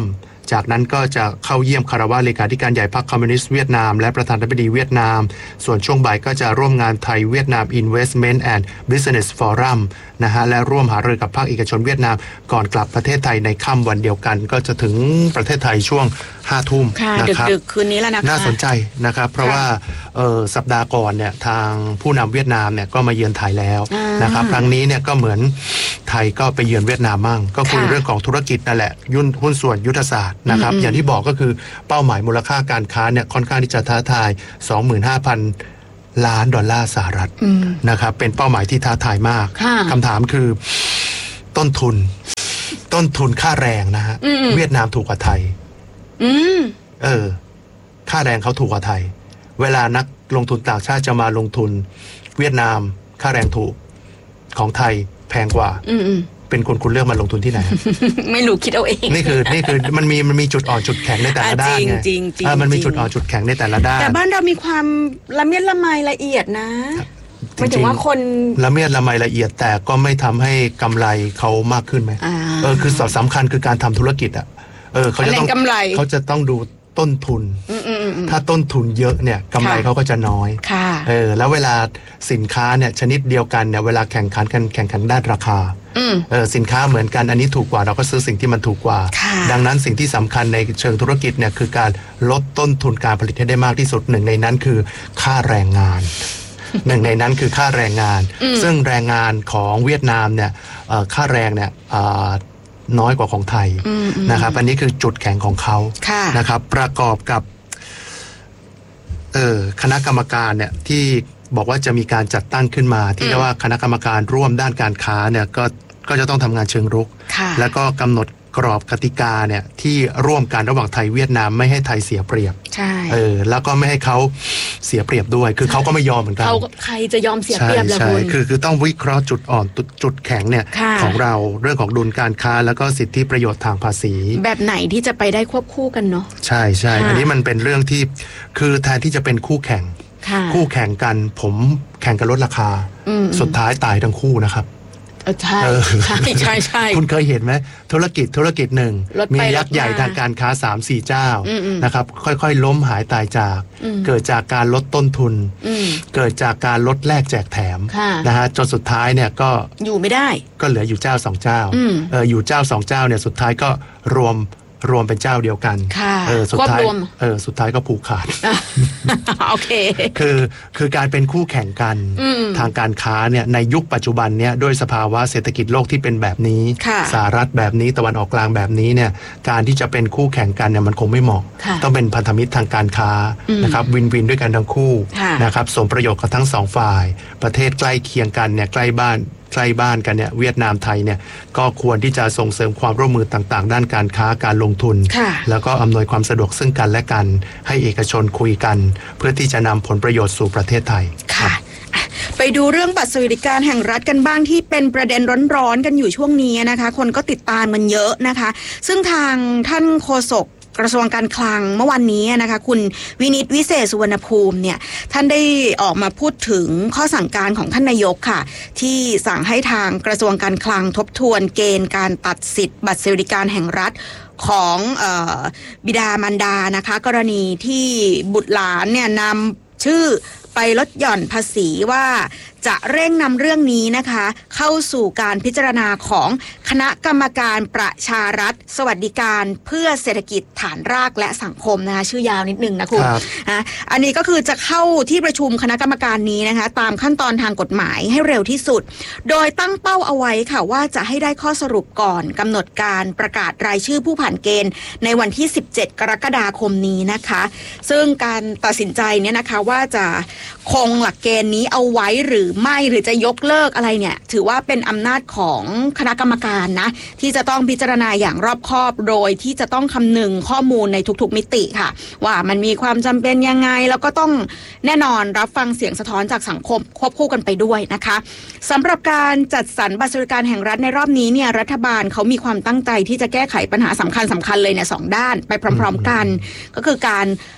จากนั้นก็จะเข้าเยี่ยมคารวะเลขาธิการใหญ่พรรคคอมมิวนิสต์เวียดนามและประธานาธิบดีเวียดนามส่วนช่วงบ่ายก็จะร่วมงานไทยเวียดนาม Investment and Business Forum นะฮะและร่วมหารือกับภาคเอกชนเวียดนามก่อนกลับประเทศไทยในค่ำวันเดียวกันก็จะถึงประเทศไทยช่วงห้าทุ่มนะครับดึกๆคืนนี้แล้วนะคะน่าสนใจนะครับเพราะว่าสัปดาห์ก่อนเนี่ยทางผู้นำเวียดนามเนี่ยก็มาเยือนไทยแล้วนะครับครั้งนี้เนี่ยก็เหมือนไทยก็ไปเยือนเวียดนามมั่งก็คุยเรื่องของธุรกิจนั่นแหละยุ่นหุ้นส่วนยุทธศาสตร์นะครับอย่างที่บอกก็คือเป้าหมายมูลค่าการค้าเนี่ยค่อนข้างที่จะท้าทาย สองหมื่นห้าพัน ล้านดอลลาร์สหรัฐนะครับเป็นเป้าหมายที่ท้าทายมากคำถามคือต้นทุนต้นทุนค่าแรงนะฮะเวียดนามถูกกว่าไทยเออค่าแรงเขาถูกกว่าไทยเวลานักลงทุนต่างชาติจะมาลงทุนเวียดนามค่าแรงถูกของไทยแพงกว่าเป็นคนคุณเลือกมาลงทุนที่ไหนไม่รู้คิดเอาเองนี่คือนี่คือมันมีมันมีจุดอ่อนจุดแข็งในแต่ละด้านไงจริงจริงมันมีจุดอ่อนจุดแข็งในแต่ละด้านแต่บ้านเรามีความละเมียดละไมละเอียดนะหมายถึงว่าคนละเมียดละไมละเอียดแต่ก็ไม่ทำให้กำไรเขามากขึ้นไหมเออคือสำคัญคือการทำธุรกิจอ่ะเออเขาจะต้องเขาจะต้องดูต้นทุนถ้าต้นทุนเยอะเนี่ยกำไรเขาก็จะน้อยเออแล้วเวลาสินค้าเนี่ยชนิดเดียวกันเนี่ยเวลาแข่งขันกันแข่งขันด้านราคาเออสินค้าเหมือนกันอันนี้ถูกกว่าเราก็ซื้อสิ่งที่มันถูกกว่าดังนั้นสิ่งที่สำคัญในเชิงธุรกิจเนี่ยคือการลดต้นทุนการผลิตให้ได้มากที่สุดหนึ่งในนั้นคือค่าแรงงานหนึ่งในนั้นคือค่าแรงงานซึ่งแรงงานของเวียดนามเนี่ยค่าแรงเนี่ยน้อยกว่าของไทยนะครับอันนี้คือจุดแข็งของเขานะครับประกอบกับเออคณะกรรมการเนี่ยที่บอกว่าจะมีการจัดตั้งขึ้นมาที่เรียกว่าคณะกรรมการร่วมด้านการค้าเนี่ยก็ก็จะต้องทำงานเชิงรุกแล้วก็กำหนดกรอบกติกาเนี่ยที่ร่วมกันระหว่างไทยเวียดนามไม่ให้ไทยเสียเปรียบใช่เออแล้วก็ไม่ให้เขาเสียเปรียบด้วยคือเขาก็ไม่ยอมเหมือนกันเขาใครจะยอมเสียเปรียบล่ะคุณคือคือต้องวิเคราะห์จุดอ่อนจุดแข็งเนี่ยของเราเรื่องของดุลการค้าแล้วก็สิทธิประโยชน์ทางภาษีแบบไหนที่จะไปได้ควบคู่กันเนาะใช่ใช่อันนี้มันเป็นเรื่องที่คือแทนที่จะเป็นคู่แข่งคู่แข่งกันผมแข่งกันลดราคาสุดท้ายตายทั้งคู่นะครับใช่ใช่ใช่ใช่คุณเคยเห็นไหมธุรกิจธุรกิจหนึ่งมียักษ์ใหญ่ทางการค้า สามสี่ เจ้านะครับค่อยๆล้มหายตายจากเกิดจากการลดต้นทุนเกิดจากการลดแลกแจกแถมนะฮะจนสุดท้ายเนี่ยก็อยู่ไม่ได้ก็เหลืออยู่เจ้าสองเจ้าเอออยู่เจ้าสองเจ้าเนี่ยสุดท้ายก็รวมรวมเป็นเจ้าเดียวกันเออสุดท้ายเออสุดท้ายก็ผูกขาดโอเคคือคือการเป็นคู่แข่งกันทางการค้าเนี่ยในยุคปัจจุบันเนี่ยด้วยสภาวะเศรษฐกิจโลกที่เป็นแบบนี้สหรัฐแบบนี้ตะวันออกกลางแบบนี้เนี่ยการที่จะเป็นคู่แข่งกันเนี่ยมันคงไม่เหมาะต้องเป็นพันธมิตรทางการค้านะครับวินวินด้วยกันทั้งคู่นะครับสมประโยชน์กับทั้งสองฝ่ายประเทศใกล้เคียงกันเนี่ยใกล้บ้านใกล้บ้านกันเนี่ยเวียดนามไทยเนี่ยก็ควรที่จะส่งเสริมความร่วมมือต่างๆด้านการค้าการลงทุนแล้วก็อำนวยความสะดวกซึ่งกันและกันให้เอกชนคุยกันเพื่อที่จะนำผลประโยชน์สู่ประเทศไทยค่ะไปดูเรื่องบัตรสวัสดิการแห่งรัฐกันบ้างที่เป็นประเด็นร้อนๆกันอยู่ช่วงนี้นะคะคนก็ติดตามมันเยอะนะคะซึ่งทางท่านโฆษกกระทรวงการคลังเมื่อวันนี้นะคะคุณวินิตวิเศษสุวรรณภูมิเนี่ยท่านได้ออกมาพูดถึงข้อสั่งการของท่านนายกค่ะที่สั่งให้ทางกระทรวงการคลังทบทวนเกณฑ์การตัดสิทธิ์บัตรสวัสดิการแห่งรัฐของเอ่อบิดามารดานะคะกรณีที่บุตรหลานเนี่ยนำชื่อไปลดหย่อนภาษีว่าจะเร่งนำเรื่องนี้นะคะเข้าสู่การพิจารณาของคณะกรรมการประชารัฐสวัสดิการเพื่อเศรษฐกิจฐานรากและสังคมนะคะชื่อยาวนิดนึงนะคุณนะอันนี้ก็คือจะเข้าที่ประชุมคณะกรรมการนี้นะคะตามขั้นตอนทางกฎหมายให้เร็วที่สุดโดยตั้งเป้าเอาไว้ค่ะว่าจะให้ได้ข้อสรุปก่อนกำหนดการประกาศรายชื่อผู้ผ่านเกณฑ์ในวันที่สิบเจ็ดกรกฎาคมนี้นะคะซึ่งการตัดสินใจเนี่ยนะคะว่าจะคงหลักเกณฑ์นี้เอาไว้หรือไม่หรือจะยกเลิกอะไรเนี่ยถือว่าเป็นอำนาจของคณะกรรมการนะที่จะต้องพิจารณาอย่างรอบคอบโดยที่จะต้องคำนึงข้อมูลในทุกๆมิติค่ะว่ามันมีความจำเป็นยังไงแล้วก็ต้องแน่นอนรับฟังเสียงสะท้อนจากสังคมควบคู่กันไปด้วยนะคะสำหรับการจัดสรรบัตรสวัสดิการแห่งรัฐในรอบนี้เนี่ยรัฐบาลเขามีความตั้งใจที่จะแก้ไขปัญหาสำคัญสำคัญเลยเนี่ยสองด้านไปพร้อมๆกันก็คือการ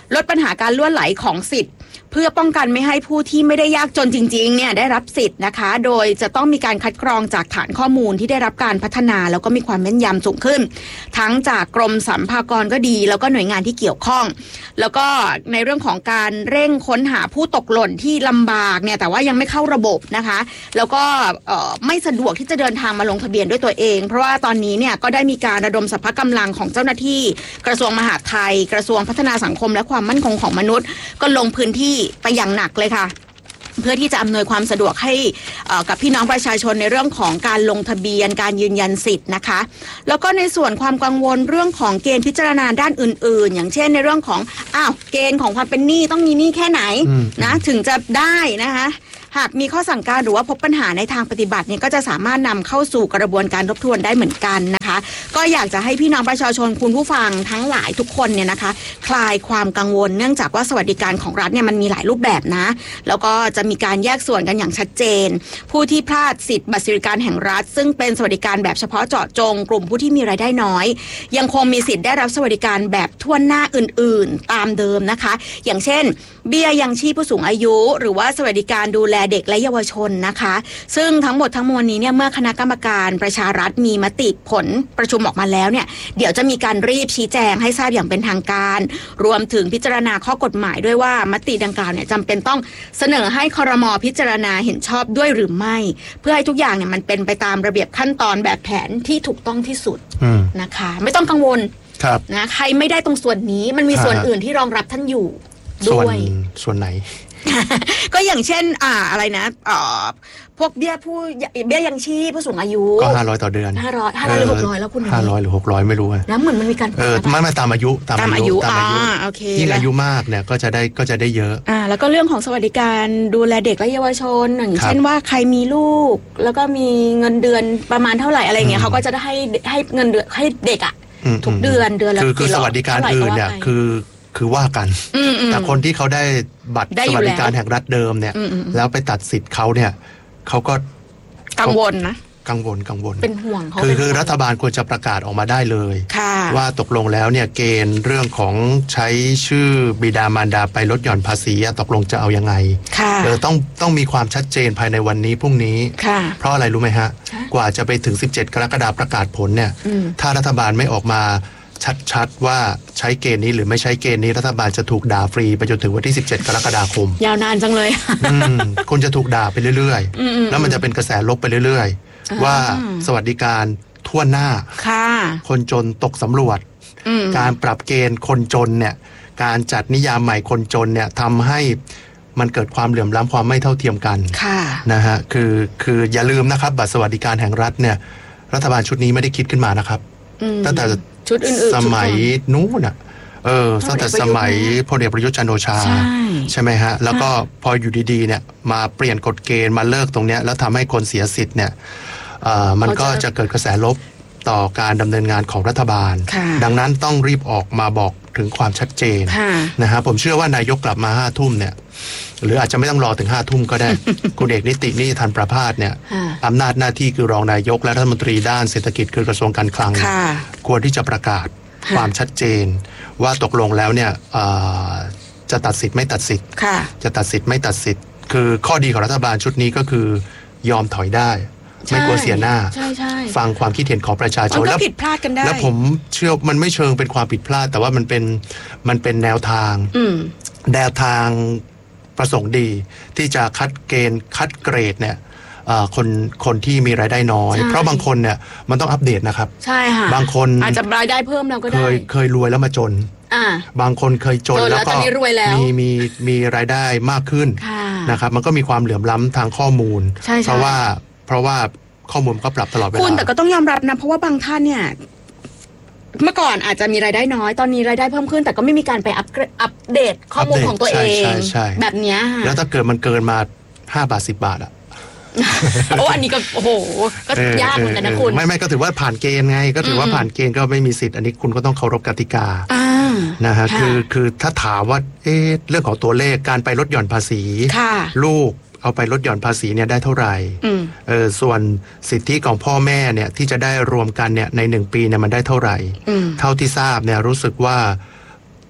ลดปัญหาการล่วไหลของสิทธิ์เพื่อป้องกันไม่ให้ผู้ที่ไม่ได้ยากจนจริงๆเนี่ยได้รับสิทธิ์นะคะโดยจะต้องมีการคัดกรองจากฐานข้อมูลที่ได้รับการพัฒนาแล้วก็มีความแม่นยำสูงขึ้นทั้งจากกรมสรรพากรก็ดีแล้วก็หน่วยงานที่เกี่ยวข้องแล้วก็ในเรื่องของการเร่งค้นหาผู้ตกหล่นที่ลำบากเนี่ยแต่ว่ายังไม่เข้าระบบนะคะแล้วก็ไม่สะดวกที่จะเดินทางมาลงทะเบียนด้วยตัวเองเพราะว่าตอนนี้เนี่ยก็ได้มีการระดมสรรพกำลังของเจ้าหน้าที่กระทรวงมหาดไทยกระทรวงพัฒนาสังคมและความมั่นคงของมนุษย์ก็ลงพื้นที่ไปอย่างหนักเลยค่ะเพื่อที่จะอำนวยความสะดวกให้กับพี่น้องประชาชนในเรื่องของการลงทะเบียนการยืนยันสิทธิ์นะคะแล้วก็ในส่วนความกังวลเรื่องของเกณฑ์พิจารณาด้านอื่นๆอย่างเช่นในเรื่องของอ้าวเกณฑ์ของความเป็นหนี้ต้องมีหนี้แค่ไหนนะถึงจะได้นะคะหากมีข้อสั่งการหรือว่าพบปัญหาในทางปฏิบัติเนี่ยก็จะสามารถนำเข้าสู่กระบวนการทบทวนได้เหมือนกันนะคะก็อยากจะให้พี่น้องประชาชนคุณผู้ฟังทั้งหลายทุกคนเนี่ยนะคะคลายความกังวลเนื่องจากว่าสวัสดิการของรัฐเนี่ยมันมีหลายรูปแบบนะแล้วก็จะมีการแยกส่วนกันอย่างชัดเจนผู้ที่พลาดสิทธิ์บัตรสวัสดิการแห่งรัฐซึ่งเป็นสวัสดิการแบบเฉพาะเจาะจงกลุ่มผู้ที่มีรายได้น้อยยังคงมีสิทธิ์ได้รับสวัสดิการแบบทั่วหน้าอื่นๆตามเดิมนะคะอย่างเช่นเบี้ยยังชีพผู้สูงอายุหรือว่าสวัสดิการดูแลเด็กและเยาวชนนะคะซึ่งทั้งหมดทั้งมวลนี้เนี่ยเมื่อคณะกรรมการประชารัฐมีมติผลประชุมออกมาแล้วเนี่ยเดี๋ยวจะมีการรีบชี้แจงให้ทราบอย่างเป็นทางการรวมถึงพิจารณาข้อกฎหมายด้วยว่ามติดังกล่าวเนี่ยจำเป็นต้องเสนอให้ครม.พิจารณาเห็นชอบด้วยหรือไม่เพื่อให้ทุกอย่างเนี่ยมันเป็นไปตามระเบียบขั้นตอนแบบแผนที่ถูกต้องที่สุดนะคะไม่ต้องกังวลนะใครไม่ได้ตรงส่วนนี้มันมีส่วนอื่นที่รองรับท่านอยู่ด้วยส่วนไหนก็อย่างเช่นอ่าอะไรนะอ่าพวกเบี้ยผู้เบี้ยยังชีพผู้สูงอายุก็ห้าร้อยต่อเดือนห้าร้อยห้าร้อยหรือหกร้อยแล้วคุณห้าร้อยหรือหกร้อยไม่รู้นะเหมือนมันมีการเออไม่ไม่ตามอายุตามอายุตามอายุยิ่งอายุมากเนี่ยก็จะได้ก็จะได้เยอะอ่าแล้วก็เรื่องของสวัสดิการดูแลเด็กและเยาวชนอย่างเช่นว่าใครมีลูกแล้วก็มีเงินเดือนประมาณเท่าไหร่อะไรเงี้ยเขาก็จะได้ให้ให้เงินเดือนให้เด็กอ่ะทุกเดือนเดือนละคือคือสวัสดิการอื่นเนี่ยคือคือว่ากันแต่คนที่เขาได้บัตรสวัสดิการแห่งรัฐเดิมเนี่ยแล้วไปตัดสิทธิ์เขาเนี่ยเขาก็กังวลนะกังวลกังวลเป็นห่วงเขาคือคือรัฐบาลควรจะประกาศออกมาได้เลยว่าตกลงแล้วเนี่ยเกณฑ์เรื่องของใช้ชื่อบิดามารดาไปลดหย่อนภาษีตกลงจะเอายังไงเออต้องต้องมีความชัดเจนภายในวันนี้พรุ่งนี้เพราะอะไรรู้ไหมฮะกว่าจะไปถึงสิบเจ็ดกรกฎาคมประกาศผลเนี่ยถ้ารัฐบาลไม่ออกมาชัดๆว่าใช้เกณฑ์นี้หรือไม่ใช้เกณฑ์นี้รัฐบาลจะถูกด่าฟรีไปจนถึงวันที่สิบเจ็ดกรกฎาคมยาวนานจังเลยคุณจะถูกด่าไปเรื่อยๆแล้วมันจะเป็นกระแสลบไปเรื่อยๆว่าสวัสดิการทั่วหน้าคนจนตกสำรวจการปรับเกณฑ์คนจนเนี่ยการจัดนิยามใหม่คนจนเนี่ยทำให้มันเกิดความเหลื่อมล้ำความไม่เท่าเทียมกันนะฮะคือคืออย่าลืมนะครับบัตรสวัสดิการแห่งรัฐเนี่ยรัฐบาลชุดนี้ไม่ได้คิดขึ้นมานะครับตั้งแต่ชุดอื่นๆสมัยนู้นอ่ะเออตั้งแต่สมัยพลเอกประยุทธ์จันทร์โอชาใช่ไหมฮะแล้วก็พออยู่ดีๆเนี่ยมาเปลี่ยนกฎเกณฑ์มาเลิกตรงเนี้ยแล้วทำให้คนเสียสิทธิ์เนี่ยมันก็จะเกิดกระแสลบต่อการดำเนินงานของรัฐบาลดังนั้นต้องรีบออกมาบอกถึงความชัดเจนนะฮะผมเชื่อว่านายกกลับมาห้าทุ่มเนี่ยหรืออาจจะไม่ต้องรอถึงห้าทุ่มก็ได้ คุณเอกนิตินิทันประภาสเนี่ยอำนาจหน้าที่คือรองนายกและรัฐมนตรีด้านเศรษฐกิจคือกระทรวงการคลังควรที่จะประกาศความชัดเจนว่าตกลงแล้วเนี่ยจะตัดสิทธิ์ไม่ตัดสิทธิ์จะตัดสิทธิ์ไม่ตัดสิทธิ์คือข้อดีของรัฐบาลชุดนี้ก็คือยอมถอยได้ไม่กลัวเสียหน้าฟังความคิดเห็นของประชาชนแล้วผิดพลาดกันได้แล้วผมเชื่อมันไม่เชิงเป็นความผิดพลาดแต่ว่ามันเป็นมันเป็นแนวทางแนวทางประสงค์ดีที่จะคัดเกณฑ์คัดเกรดเนี่ยคนคนที่มีรายได้น้อยเพราะบางคนเนี่ยมันต้องอัปเดตนะครับใช่ค่ะบางคนอาจจะรายได้เพิ่มเราก็ได้เคยเคยรวยแล้วมาจนบางคนเคยจนแล้วก็มีมีมีรายได้มากขึ้นนะครับมันก็มีความเหลื่อมล้ำทางข้อมูลเพราะว่าเพราะว่าข้อมูลก็ปรับตลอดเวลาคุณแต่ก็ต้องยอมรับนะเพราะว่าบางท่านเนี่ยเมื่อก่อนอาจจะมีรายได้น้อยตอนนี้รายได้เพิ่มขึ้นแต่ก็ไม่มีการไปอัปอัปเดตข้อมูลของตัวเองแบบนี้แล้วถ้าเกิดมันเกินมาห้าบาทสิบบาทอ่ะโอ้อันนี้ก็โอ้โหก็ยากเหมือนกันนะคุณไม่ไม่ก็ถือว่าผ่านเกณฑ์ไงก็ถือว่าผ่านเกณฑ์ก็ไม่มีสิทธิ์อันนี้คุณก็ต้องเคารพกติกานะฮะคือคือถ้าถามว่าเอ๊ะเรื่องของตัวเลขการไปลดหย่อนภาษีลูกเอาไปลดหย่อนภาษีเนี่ยได้เท่าไหร่เออส่วนสิทธิของพ่อแม่เนี่ยที่จะได้รวมกันเนี่ยในหนึ่งปีเนี่ยมันได้เท่าไหร่เท่าที่ทราบเนี่ยรู้สึกว่า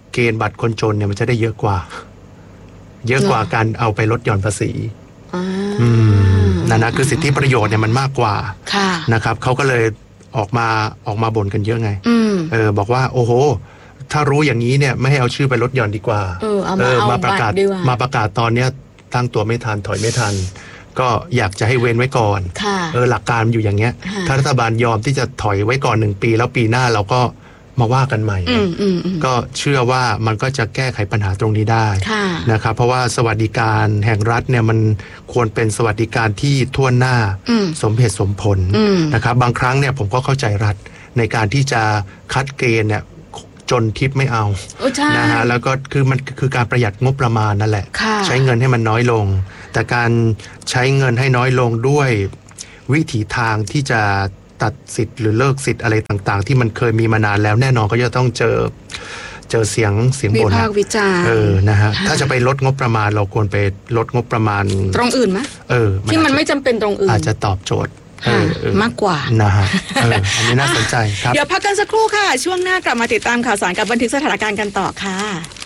เกณฑ์บัตรคนจนเนี่ยมันจะได้เยอะกว่าเยอะกว่าการเอาไปลดหย่อนภาษีอืมนั่นนะคือสิทธิประโยชน์เนี่ยมันมากกว่านะครับเขาก็เลยออกมาออกมาบ่นกันเยอะไงเออบอกว่าโอ้โหถ้ารู้อย่างนี้เนี่ยไม่ให้เอาชื่อไปลดหย่อนดีกว่าเออเอามาเอาประกาศมาประกาศตอนเนี้ยตั้งตัวไม่ทันถอยไม่ทันก็อยากจะให้เว้นไว้ก่อนเออหลักการอยู่อย่างเงี้ยถ้ารัฐบาลยอมที่จะถอยไว้ก่อนหนึ่งปีแล้วปีหน้าเราก็มาว่ากันใหม่ก็เชื่อว่ามันก็จะแก้ไขปัญหาตรงนี้ได้นะครับเพราะว่าสวัสดิการแห่งรัฐเนี่ยมันควรเป็นสวัสดิการที่ทั่วหน้าสมเหตุสมผลนะครับบางครั้งเนี่ยผมก็เข้าใจรัฐในการที่จะคัดเกณฑ์เนี่ยจนทิพย์ไม่เอานะฮะแล้วก็คือมันคือการประหยัดงบประมาณนั่นแหละใช้เงินให้มันน้อยลงแต่การใช้เงินให้น้อยลงด้วยวิถีทางที่จะตัดสิทธิ์หรือเลิกสิทธิ์อะไรต่างๆที่มันเคยมีมานานแล้วแน่นอนก็จะต้องเจอเจอเสียงเสียงบ่นวิพากษ์วิจารณ์เออนะฮะถ้าจะไปลดงบประมาณเราควรไปลดงบประมาณตรงอื่นไหมเออที่มันไม่จำเป็นตรงอื่นอาจจะตอบโจทย์มากกว่านะฮะเอออันนี้น่าสนใจครับเดี๋ยวพักกันสักครู่ค่ะช่วงหน้ากลับมาติดตามข่าวสารกับบันทึกสถานการณ์กันต่อค่ะ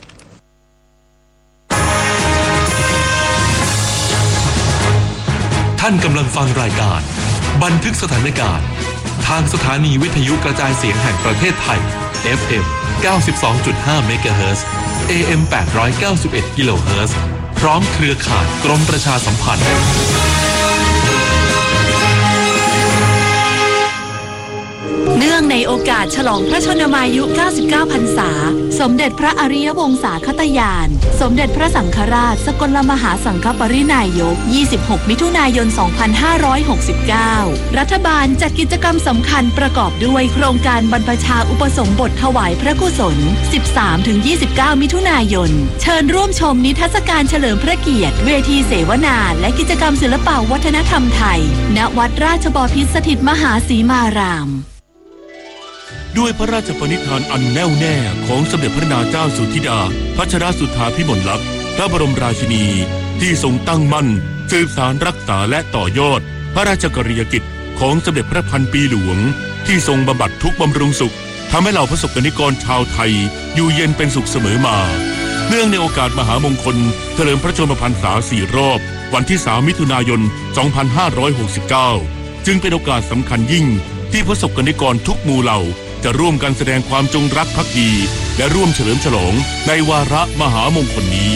ท่านกำลังฟังรายการบันทึกสถานการณ์ทางสถานีวิทยุกระจายเสียงแห่งประเทศไทย เอฟ เอ็ม เก้าสิบสองจุดห้า เมกะเฮิรตซ์ เอ เอ็ม แปดร้อยเก้าสิบเอ็ด กิโลเฮิรตซ์พร้อมเครือข่ายกรมประชาสัมพันธ์เนื่องในโอกาสฉลองพระชนมายุ เก้าสิบเก้า พรรษาสมเด็จพระอริยวงศาคตญาณสมเด็จพระสังฆราชสกลมหาสังฆปรินายกยี่สิบหกมิถุนายนสองพันห้าร้อยหกสิบเก้ารัฐบาลจัดกิจกรรมสำคัญประกอบด้วยโครงการบรรพชาอุปสมบทถวายพระกุศล สิบสามถึงยี่สิบเก้า มิถุนายนเชิญร่วมชมนิทรรศการเฉลิมพระเกียรติเวทีเสวนาและกิจกรรมศิลปวัฒนธรรมไทยณวัดราชบพิตรสถิตมหาสีมารามด้วยพระราชปณิธานอันแน่วแน่ของสมเด็จพระนางเจ้าสุธิดาพัชรสุทธาภิมลลักษณ์พระบรมราชินีที่ทรงตั้งมั่นสืบสานรักษาและต่อยอดพระราชกรณียกิจของสมเด็จพระพันปีหลวงที่ทรงบำบัดทุกข์บำรุงสุขทำให้เหล่าประสบกนิกรชาวไทยอยู่เย็นเป็นสุขเสมอมาเนื่องในโอกาสมหามงคลเฉลิมพระชนมพรรษาสี่รอบวันที่สามมิถุนายนสองพันห้าร้อยหกสิบเก้าจึงเป็นโอกาสสำคัญยิ่งที่ประสบกนิกรทุกหมู่เหล่าจะร่วมกันแสดงความจงรักภักดีและร่วมเฉลิมฉลองในวาระมหามงคลนี้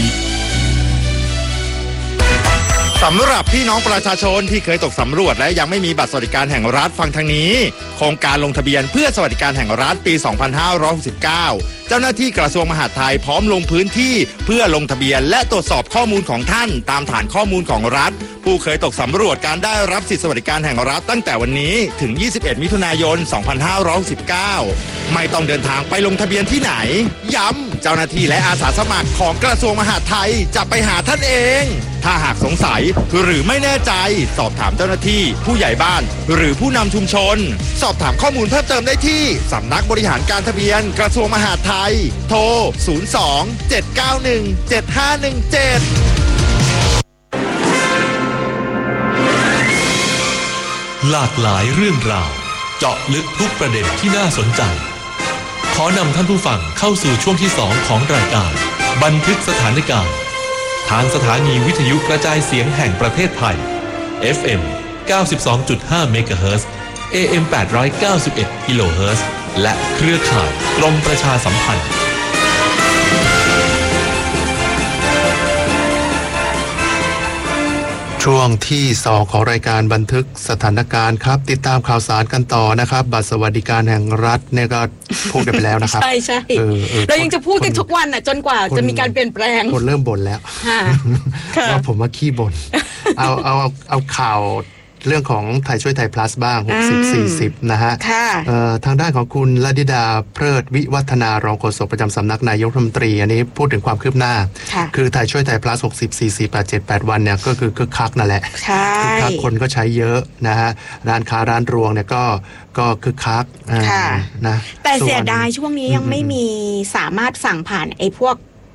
สำหรับพี่น้องประชาชนที่เคยตกสำรวจและยังไม่มีบัตรสวัสดิการแห่งรัฐฟังทางนี้โครงการลงทะเบียนเพื่อสวัสดิการแห่งรัฐปี สองพันห้าร้อยหกสิบเก้า เจ้าหน้าที่กระทรวงมหาดไทยพร้อมลงพื้นที่เพื่อลงทะเบียนและตรวจสอบข้อมูลของท่านตามฐานข้อมูลของรัฐผู้เคยตกสำรวจการได้รับสิทธิสวัสดิการแห่งรัฐตั้งแต่วันนี้ถึงยี่สิบเอ็ดมิถุนายนสองพันห้าร้อยหกสิบเก้าไม่ต้องเดินทางไปลงทะเบียนที่ไหนย้ำเจ้าหน้าที่และอาสาสมัครของกระทรวงมหาดไทยจะไปหาท่านเองถ้าหากสงสัยหรือไม่แน่ใจสอบถามเจ้าหน้าที่ผู้ใหญ่บ้านหรือผู้นำชุมชนสอบถามข้อมูลเพิ่มเติมได้ที่สำนักบริหารการทะเบียนกระทรวงมหาดไทยโทรศูนย์ สอง เจ็ด เก้า หนึ่ง เจ็ด ห้า หนึ่ง เจ็ดหลากหลายเรื่องราวเจาะลึกทุกประเด็นที่น่าสนใจขอนำท่านผู้ฟังเข้าสู่ช่วงที่สองของรายการบันทึกสถานการณ์ทางสถานีวิทยุกระจายเสียงแห่งประเทศไทย เอฟ เอ็ม เก้าสิบสองจุดห้า เมกะเฮิรตซ์ เอ เอ็ม แปดร้อยเก้าสิบเอ็ด กิโลเฮิรตซ์และเครือข่ายกรมประชาสัมพันธ์ช่วงที่สองของรายการบันทึกสถานการณ์ครับติดตามข่าวสารกันต่อนะครับบัตรสวัสดิการแห่งรัฐเนี่ยก็พูดกันไปแล้วนะครับใช่ใช่เรายังจะพูดกันทุกวันอ่ะจนกว่าจะมีการเปลี่ยนแปลงคนเริ่มบ่นแล้วว่าผมมาขี้บ่นเอาเอาเอาข่าวเรื่องของไทยช่วยไทย plus บ้างหกสิบ สี่สิบนะฮะทางด้านของคุณลดิดาเพลิดวิวัฒนารองโฆษกประจำสำนักนายกรัฐมนตรีอันนี้พูดถึงความคืบหน้าคือไทยช่วยไทย plus หกสิบ สี่สิบ แปด เจ็ด แปดวันเนี่ยก็คือคึกคักนั่นแหละคึกคักคนก็ใช้เยอะนะฮะร้านค้าร้านรวงเนี่ยก็ก็คึกคักนะแต่เสียดายช่วงนี้ยังไม่มีสามารถสั่งผ่านไอ้พวก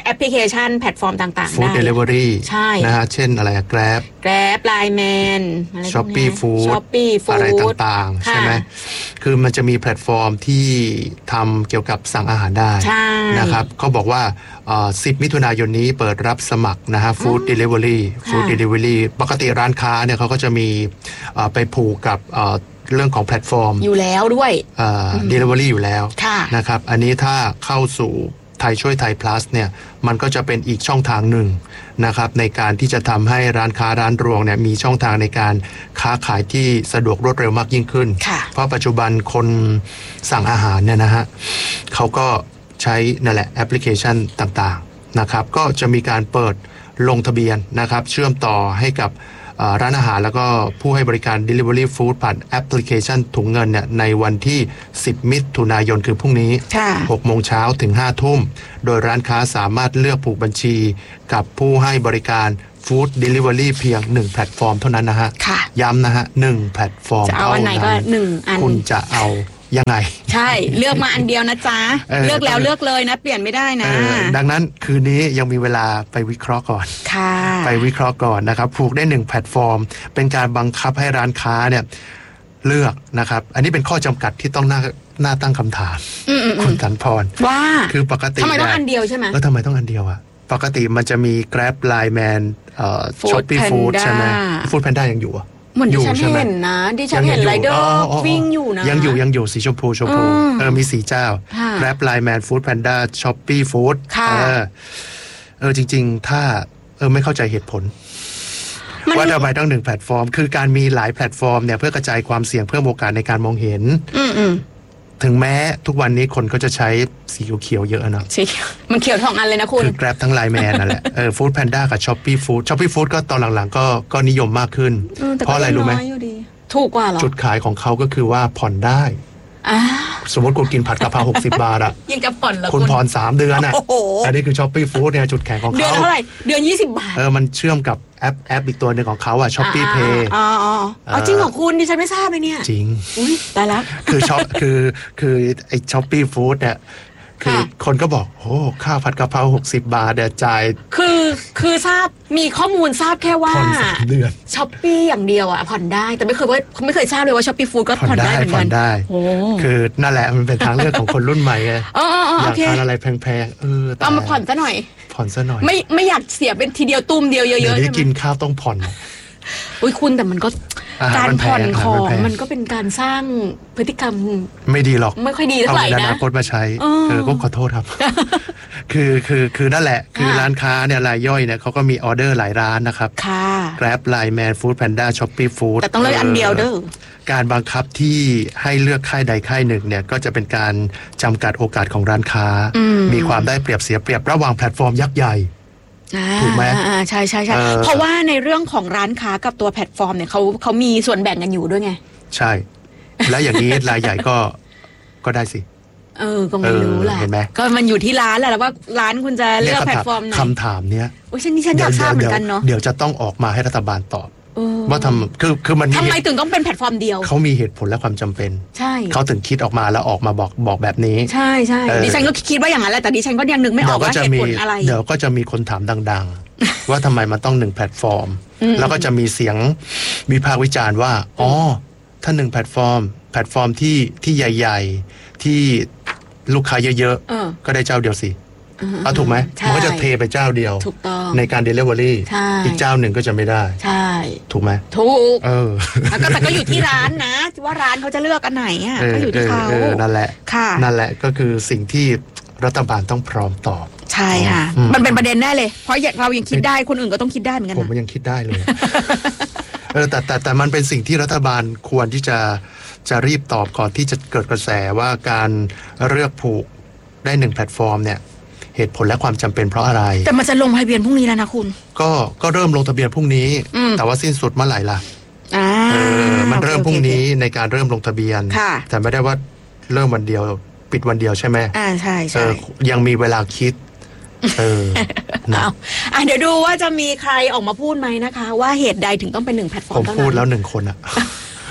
แอปพลิเคชันแพลตฟอร์มต่างๆได้ Food Delivery ใช่นะฮะเช่นอะไร Grab Grab Lineman Shopee Food Shopee Food อะไรต่างๆใช่ไหมคือมันจะมีแพลตฟอร์มที่ทำเกี่ยวกับสั่งอาหารได้นะครับเขาบอกว่าสิบมิถุนายนนี้เปิดรับสมัครนะฮะ Food Delivery Food Delivery ปกติร้านค้าเนี่ยเขาก็จะมีไปผูกกับเรื่องของแพลตฟอร์มอยู่แล้วด้วย Delivery อยู่แล้วนะครับอันนี้ถ้าเข้าสู่ไทยช่วยไทย plus เนี่ยมันก็จะเป็นอีกช่องทางหนึ่งนะครับในการที่จะทำให้ร้านค้าร้านรวงเนี่ยมีช่องทางในการค้าขายที่สะดวกรวดเร็วมากยิ่งขึ้นเพราะปัจจุบันคนสั่งอาหารเนี่ยนะฮะเขาก็ใช้นั่นแหละแอปพลิเคชันต่างๆนะครับก็จะมีการเปิดลงทะเบียนนะครับเชื่อมต่อให้กับร้านอาหารแล้วก็ผู้ให้บริการ Delivery Food ผ่านแอปพลิเคชันถุงเงินเนี่ยในวันที่สิบมิถุนายนคือพรุ่งนี้หกโมงเช้าถึงห้าทุ่มโดยร้านค้าสามารถเลือกผูกบัญชีกับผู้ให้บริการ Food Delivery เพียงหนึ่งแพลตฟอร์มเท่านั้นนะฮะย้ำนะฮะหนึ่งแพลตฟอร์มเท่านั้นคุณจะเอายังไงใช่เลือกมาอันเดียวนะจ๊ะ เ, เลือกแล้วเลือกเลยนะเปลี่ยนไม่ได้นะดังนั้นคืนนี้ยังมีเวลาไปวิเคราะห์ก่อนไปวิเคราะห์ก่อนนะครับผูกได้หนึ่งแพลตฟอร์มเป็นการบังคับให้ร้านค้าเนี่ยเลือกนะครับอันนี้เป็นข้อจำกัดที่ต้องน่าน่าตั้งคำถามคุณสันพรว่าคือปกติทำไมต้องอันเดียวใช่ไหมแล้วทำไมต้องอันเดียวอะปกติมันจะมี Grab Lineman เอ่อ Shopee Food ใช่ไหม Food Panda ยังอยู่อะเหมือนดิฉันเห็นนะดิฉันเห็นไรเดอร์วิ่งอยู่นะยังอยู่ยังอยู่สีชมพูชมพูเออมีสีเจ้า Grab Lineman Food Panda Shopee Food เออเออจริงๆถ้าเออไม่เข้าใจเหตุผลว่าทำไมต้องหนึ่งแพลตฟอร์มคือการมีหลายแพลตฟอร์มเนี่ยเพื่อกระจายความเสี่ยงเพิ่มโอกาสในการมองเห็นถึงแม้ทุกวันนี้คนก็จะใช้สีเขียวเยอะเนาะสีมันเขียวทองอันเลยนะคุณคือ Grab ทั้ง Lineman นั่นแหละเออ Food Panda กับ Shopee Food Shopee Food ก็ตอนหลังๆก็ก็นิยมมากขึ้นเพราะอะไรรู้ไหมถูกกว่าเหรอจุดขายของเขาก็คือว่าผ่อนได้สมมติคุณกินผัดกะเพราหกสิบบาทอะยังจะผ่อนเหรอคุณผ่อนสามเดือนอะอันนี้คือ Shopee Food เนี่ยจุดแข็งของเขาเดือนเท่าไหร่เดือนยี่สิบบาทเออมันเชื่อมกับแอปแอปอีกตัวหนึ่งของเขาอะ Shopee Pay อ๋ออ๋อจริงของคุณดิฉันไม่ทราบเลยเนี่ยจริงอุ้ยตายแล้วคือช็อปคือคือไอ้ Shopee Food เนี่ยคือคนก็บอกโอ้ข้าวผัดกะเพราหกสิบบาทเดี๋ยวจ่ายคือคือทราบมีข้อมูลทราบแค่ว่าผ่อนสามเดือน Shopee อย่างเดียวอ่ะผ่อนได้แต่ไม่เคยว่าไม่เคยทราบเลยว่า Shopee Food ก็ผ่อนได้เหมือนกันโอ้คือนั่นแหละมันเป็นทางเลือกของคนรุ่นใหม่ไงอยากทานอะไรแพงๆเออเอามาผ่อนซะหน่อยผ่อนซะหน่อยไม่ไม่อยากเสียเป็นทีเดียวตุ้มเดียวเยอะๆเดี๋ยวนี้กินข้าวต้องผ่อนอุ้ยคุณแต่มันก็การผ่อนของมันก็เป็นการสร้างพฤติกรรมไม่ดีหรอกไม่ค่อยดีเท่าไหร่นะเอาอนาคตมาใช้เออก็ขอโทษครับคือคือคือนั่นแหละคือร้านค้าเนี่ยรายย่อยเนี่ยเขาก็มีออเดอร์หลายร้านนะครับค่ะ Grab Lineman Food Panda Shopee Food แต่ต้องเลือกอันเดียวเด้อการบังคับที่ให้เลือกค่ายใดค่ายหนึ่งเนี่ยก็จะเป็นการจำกัดโอกาสของร้านค้ามีความได้เปรียบเสียเปรียบระหว่างแพลตฟอร์มยักษ์ใหญ่ถูกไหมใช่ใช่ใช่เพราะว่าในเรื่องของร้านค้ากับตัวแพลตฟอร์มเนี่ยเขาเขามีส่วนแบ่งกันอยู่ด้วยไงใช่แล้วอย่างนี้รายใหญ่ก็ก็ได้สิเออก็ไม่รู้แหละก็มันอยู่ที่ร้านแหละว่าร้านคุณจะเลือกแพลตฟอร์มไหนคำถามเนี้ยโอ้ยฉันนี่ฉันอยากทราบเหมือนกันเนาะเดี๋ยวจะต้องออกมาให้รัฐบาลตอบว่าทำคือคือมันทำไมถึงต้องเป็นแพลตฟอร์มเดียวเขามีเหตุผลและความจำเป็นใช่เขาถึงคิดออกมาแล้วออกมาบอกบอกแบบนี้ใช่ใช่ดิฉันก็คิดว่าอย่างนั้นแหละแต่ดิฉันก็ยังนึกไม่ออกว่าเหตุผลอะไรเดี๋ยวก็จะมีคนถามดังๆว่าทำไมมันต้องหนึ่งแพลตฟอร์มแล้วก็จะมีเสียงวิพากษ์วิจารณ์ว่าอ๋อถ้าหนึ่งแพลตฟอร์มแพลตฟอร์มที่ที่ใหญ่ๆที่ลูกค้าเยอะๆก็ได้เจ้าเดียวสิเอาถูกไหมมันก็จะเทไปเจ้าเดียวในการ delivery อีกเจ้าหนึ่งก็จะไม่ได้ใช่ถูกไหมถูกเออแต่ก็อยู่ที่ร้านนะว่าร้านเขาจะเลือกอันไหนอ่ะก็อยู่ที่เขานั่นแหละนั่นแหละก็คือสิ่งที่รัฐบาลต้องพร้อมตอบใช่ค่ะมันเป็นประเด็นแน่เลยเพราะเรายังคิดได้คนอื่นก็ต้องคิดได้เหมือนกันผมยังคิดได้เลยเออแต่แต่แต่มันเป็นสิ่งที่รัฐบาลควรที่จะจะรีบตอบก่อนที่จะเกิดกระแสว่าการเลือกผูกได้หนึ่งแพลตฟอร์มเนี่ยเหตุผลและความจำเป็นเพราะอะไรแต่มันจะลงทะเบียนพรุ่งนี้แล้วนะคุณก็ก็เริ่มลงทะเบียนพรุ่งนี้แต่ว่าสิ้นสุดเมื่อไหร่ล่ะเออมันเริ่มพรุ่งนี้ในการเริ่มลงทะเบียนแต่ไม่ได้ว่าเริ่มวันเดียวปิดวันเดียวใช่ไหมอ่าใช่ใช่ยังมีเวลาคิดเออเอาอ่ะเดี๋ยวดูว่าจะมีใครออกมาพูดไหมนะคะว่าเหตุใดถึงต้องเป็นหนึ่งแพลตฟอร์มผมพูดแล้วหนึ่งคนอะ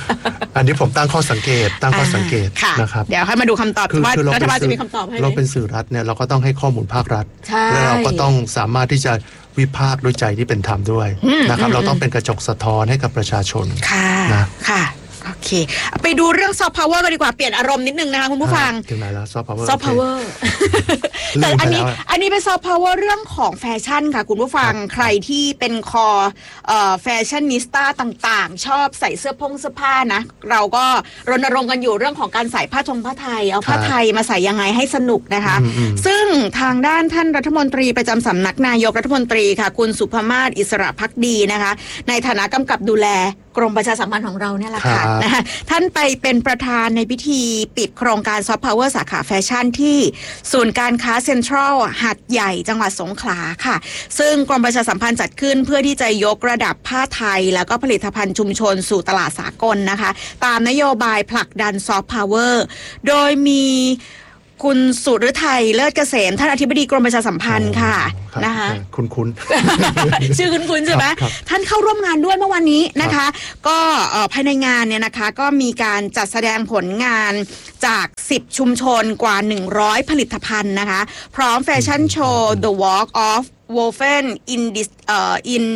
อันนี้ผมตั้งข้อสังเกตตั้งข้อสังเกตนะครับเดี๋ยวให้มาดูคำตอบว่ารัฐบาลจะมีคำตอบให้เราเป็นสื่อรัฐเนี่ยเราก็ต้องให้ข้อมูลภาครัฐแล้วเราก็ต้องสามารถที่จะวิพากษ์ด้วยใจที่เป็นธรรมด้วยนะครับเราต้องเป็นกระจกสะท้อนให้กับประชาชนนะค่ะโอเคไปดูเรื่องซอฟต์พาวเวอร์กันดีกว่าเปลี่ยนอารมณ์นิดนึงนะคะคุณผู้ฟังถึงไหนแล้วซอฟต์พาวเวอร์ซอฟต์พาวเวอร์แต่อันนี้อันนี้เป็นซอฟต์พาวเวอร์เรื่องของแฟชั่นค่ะคุณผู้ฟังใครที่เป็นคอแฟชั่นนิสต้าต่างๆชอบใส่เสื้อพงเสื้อผ้านะเราก็รณรงค์กันอยู่เรื่องของการใส่ผ้าทงผ้าไทยเอาผ้าไทยมาใส่ยังไงให้สนุกนะคะซึ่งทางด้านท่านรัฐมนตรีประจำสำนักนายกรัฐมนตรีค่ะคุณสุภมาศอิสระภักดีนะคะในฐานะกำกับดูแลกรมประชาสัมพันธ์ของเราเนี่ยแหละค่ะนะคะท่านไปเป็นประธานในพิธีปิดโครงการซอฟต์พาวเวอร์สาขาแฟชั่นที่ศูนย์การค้าเซ็นทรัลหาดใหญ่จังหวัดสงขลาค่ะซึ่งกรมประชาสัมพันธ์จัดขึ้นเพื่อที่จะยกระดับผ้าไทยแล้วก็ผลิตภัณฑ์ชุมชนสู่ตลาดสากลนะคะตามนโยบายผลักดันซอฟต์พาวเวอร์โดยมีคุณสุฤทัยเลิศเกษมท่านอธิบดีกรมประชาสัมพันธ์ค่ะนะคะคุณคุณชื่อคุณคุณใช่ไหมท่านเข้าร่วมงานด้วยเมื่อวันนี้นะคะก็ภายในงานเนี่ยนะคะก็มีการจัดแสดงผลงานจากสิบชุมชนกว่าหนึ่งร้อยผลิตภัณฑ์นะคะพร้อมแฟชั่นโชว์ The Walk of Woven in this uh, in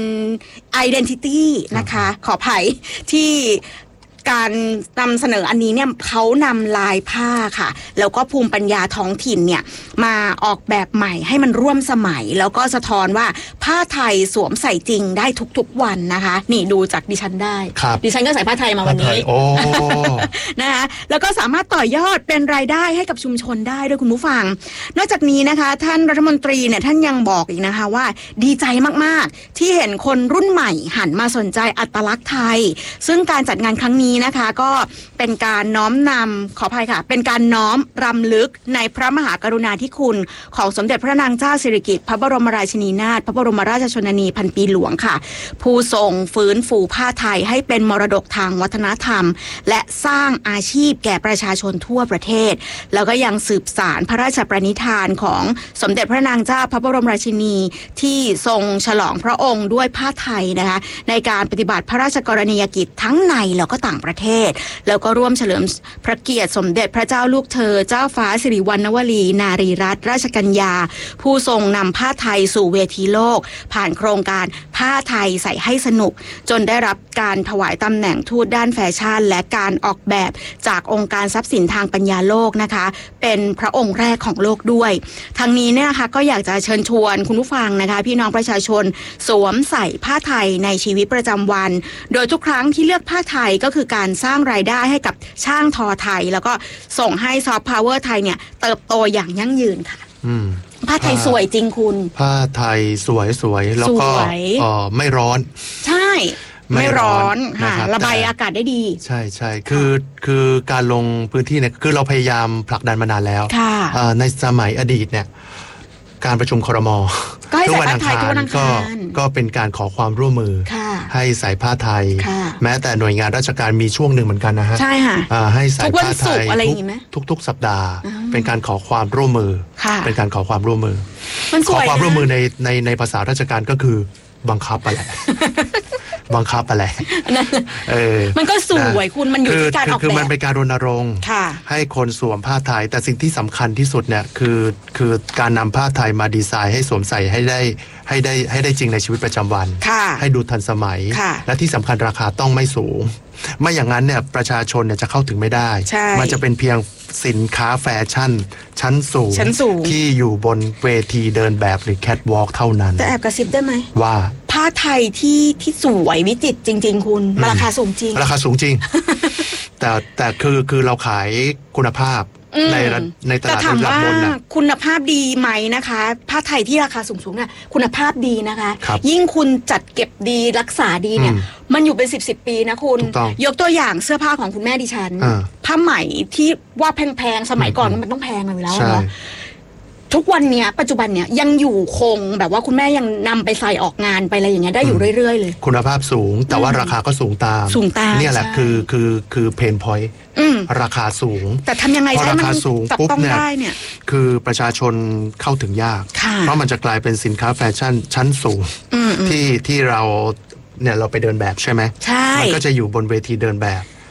Identity นะคะขออภัยที่การนำเสนออันนี้เนี่ยเขานำลายผ้าค่ะแล้วก็ภูมิปัญญาท้องถิ่นเนี่ยมาออกแบบใหม่ให้มันร่วมสมัยแล้วก็สะท้อนว่าผ้าไทยสวมใส่จริงได้ทุกๆวันนะคะนี่ดูจากดิฉันได้ดิฉันก็ใส่ผ้าไทยมาวันนี้นะคะแล้วก็สามารถต่อยอดเป็นรายได้ให้กับชุมชนได้ด้วยคุณผู้ฟังนอกจากนี้นะคะท่านรัฐมนตรีเนี่ยท่านยังบอกอีกนะคะว่าดีใจมากๆที่เห็นคนรุ่นใหม่หันมาสนใจอัตลักษณ์ไทยซึ่งการจัดงานครั้งนี้นะคะก็เป็นการน้อมนำขออภัยค่ะเป็นการน้อมรำลึกในพระมหากรุณาธิคุณของสมเด็จพระนางเจ้าสิริกิติ์พระบรมราชินีนาถพระบรมราชชนนีพันปีหลวงค่ะผู้ทรงฟื้นฟูผ้าไทยให้เป็นมรดกทางวัฒนธรรมและสร้างอาชีพแก่ประชาชนทั่วประเทศแล้วก็ยังสืบสานพระราชปณิธานของสมเด็จพระนางเจ้าพระบรมราชินีที่ทรงฉลองพระองค์ด้วยผ้าไทยนะคะในการปฏิบัติพระราชกรณียกิจทั้งในแล้วก็ต่างประเทศแล้วก็ร่วมเฉลิมพระเกียรติสมเด็จพระเจ้าลูกเธอเจ้าฟ้าสิริวัณณวลีนารีรัตนราชกัญญาผู้ทรงนำผ้าไทยสู่เวทีโลกผ่านโครงการผ้าไทยใส่ให้สนุกจนได้รับการถวายตำแหน่งทูตด้านแฟชั่นและการออกแบบจากองค์การทรัพย์สินทางปัญญาโลกนะคะเป็นพระองค์แรกของโลกด้วยทั้งนี้เนี่ยนะคะก็อยากจะเชิญชวนคุณผู้ฟังนะคะพี่น้องประชาชนสวมใส่ผ้าไทยในชีวิตประจำวันโดยทุกครั้งที่เลือกผ้าไทยก็คือการสร้างรายได้ให้กับช่างทอไทยแล้วก็ส่งให้ซอฟต์พาวเวอร์ไทยเนี่ยเติบโตอย่างยั่งยืนค่ะผ้าไทยสวยจริงคุณผ้าไทยสวยสวยแล้วก็เอ่อไม่ร้อนใช่ไม่ร้อนค่ะระบายอากาศได้ดีใช่ใช่คือคือการลงพื้นที่เนี่ยคือเราพยายามผลักดันมานานแล้วในสมัยอดีตเนี่ยการประชุมครม. ทุกวันอังคารก็ก็เป็นการขอความร่วมมือให้ใส่ผ้าไทยแม้แต่หน่วยงานราชการมีช่วงหนึ่งเหมือนกันนะฮะใช่ค่ะให้ใส่ผ้าไทยทุกทุกสัปดาห์เป็นการขอความร่วมมือเป็นการขอความร่วมมือขอความร่วมมือในในในภาษาราชการก็คือบังคับอะไรบังคับอะไรเออมันก็สวยคุณมันอยู่ที่การออกแบบคือมันเป็นการรณรงค์ให้คนสวมผ้าไทยแต่สิ่งที่สำคัญที่สุดเนี่ยคือคือการนำผ้าไทยมาดีไซน์ให้สวมใส่ให้ได้ให้ได้ให้ได้จริงในชีวิตประจำวันให้ดูทันสมัยและที่สำคัญราคาต้องไม่สูงไม่อย่างนั้นเนี่ยประชาชนเนี่ยจะเข้าถึงไม่ได้มันจะเป็นเพียงสินค้าแฟชั่นชั้นสูงที่อยู่บนเวทีเดินแบบหรือแคทวอล์กเท่านั้นแต่แอบกระซิบได้ไหมว่าผ้าไทยที่ที่สวยวิจิตรจริงๆคุณราคาสูงจริงราคาสูงจริง แต่แต่คือคือเราขายคุณภาพในในตลาดระดับบนนะคุณภาพดีไหมนะคะผ้าไทยที่ราคาสูงๆเนี่ยคุณภาพดีนะคะยิ่งคุณจัดเก็บดีรักษาดีเนี่ยมันอยู่เป็นสิบสิบปีนะคุณยกตัวอย่างเสื้อผ้าของคุณแม่ดิฉันผ้าไหมที่ว่าแพงๆสมัยก่อนมันต้องแพงอยู่แล้วเนาะทุกวันเนี้ยปัจจุบันเนี้ยยังอยู่คงแบบว่าคุณแม่ยังนำไปใส่ออกงานไปอะไรอย่างเงี้ยได้อยู่เรื่อยๆเลยคุณภาพสูงแต่ว่าราคาก็สูงตามสูงตามเนี่ยแหละคือคือคือเพนพอยต์ราคาสูงแต่ทำยังไงให้มันจับต้องได้เนี่ยคือประชาชนเข้าถึงยากเพราะมันจะกลายเป็นสินค้าแฟชั่นชั้นสูงที่ที่เราเนี่ยเราไปเดินแบบใช่ไหมใช่มันก็จะอยู่บนเวทีเดินแบบ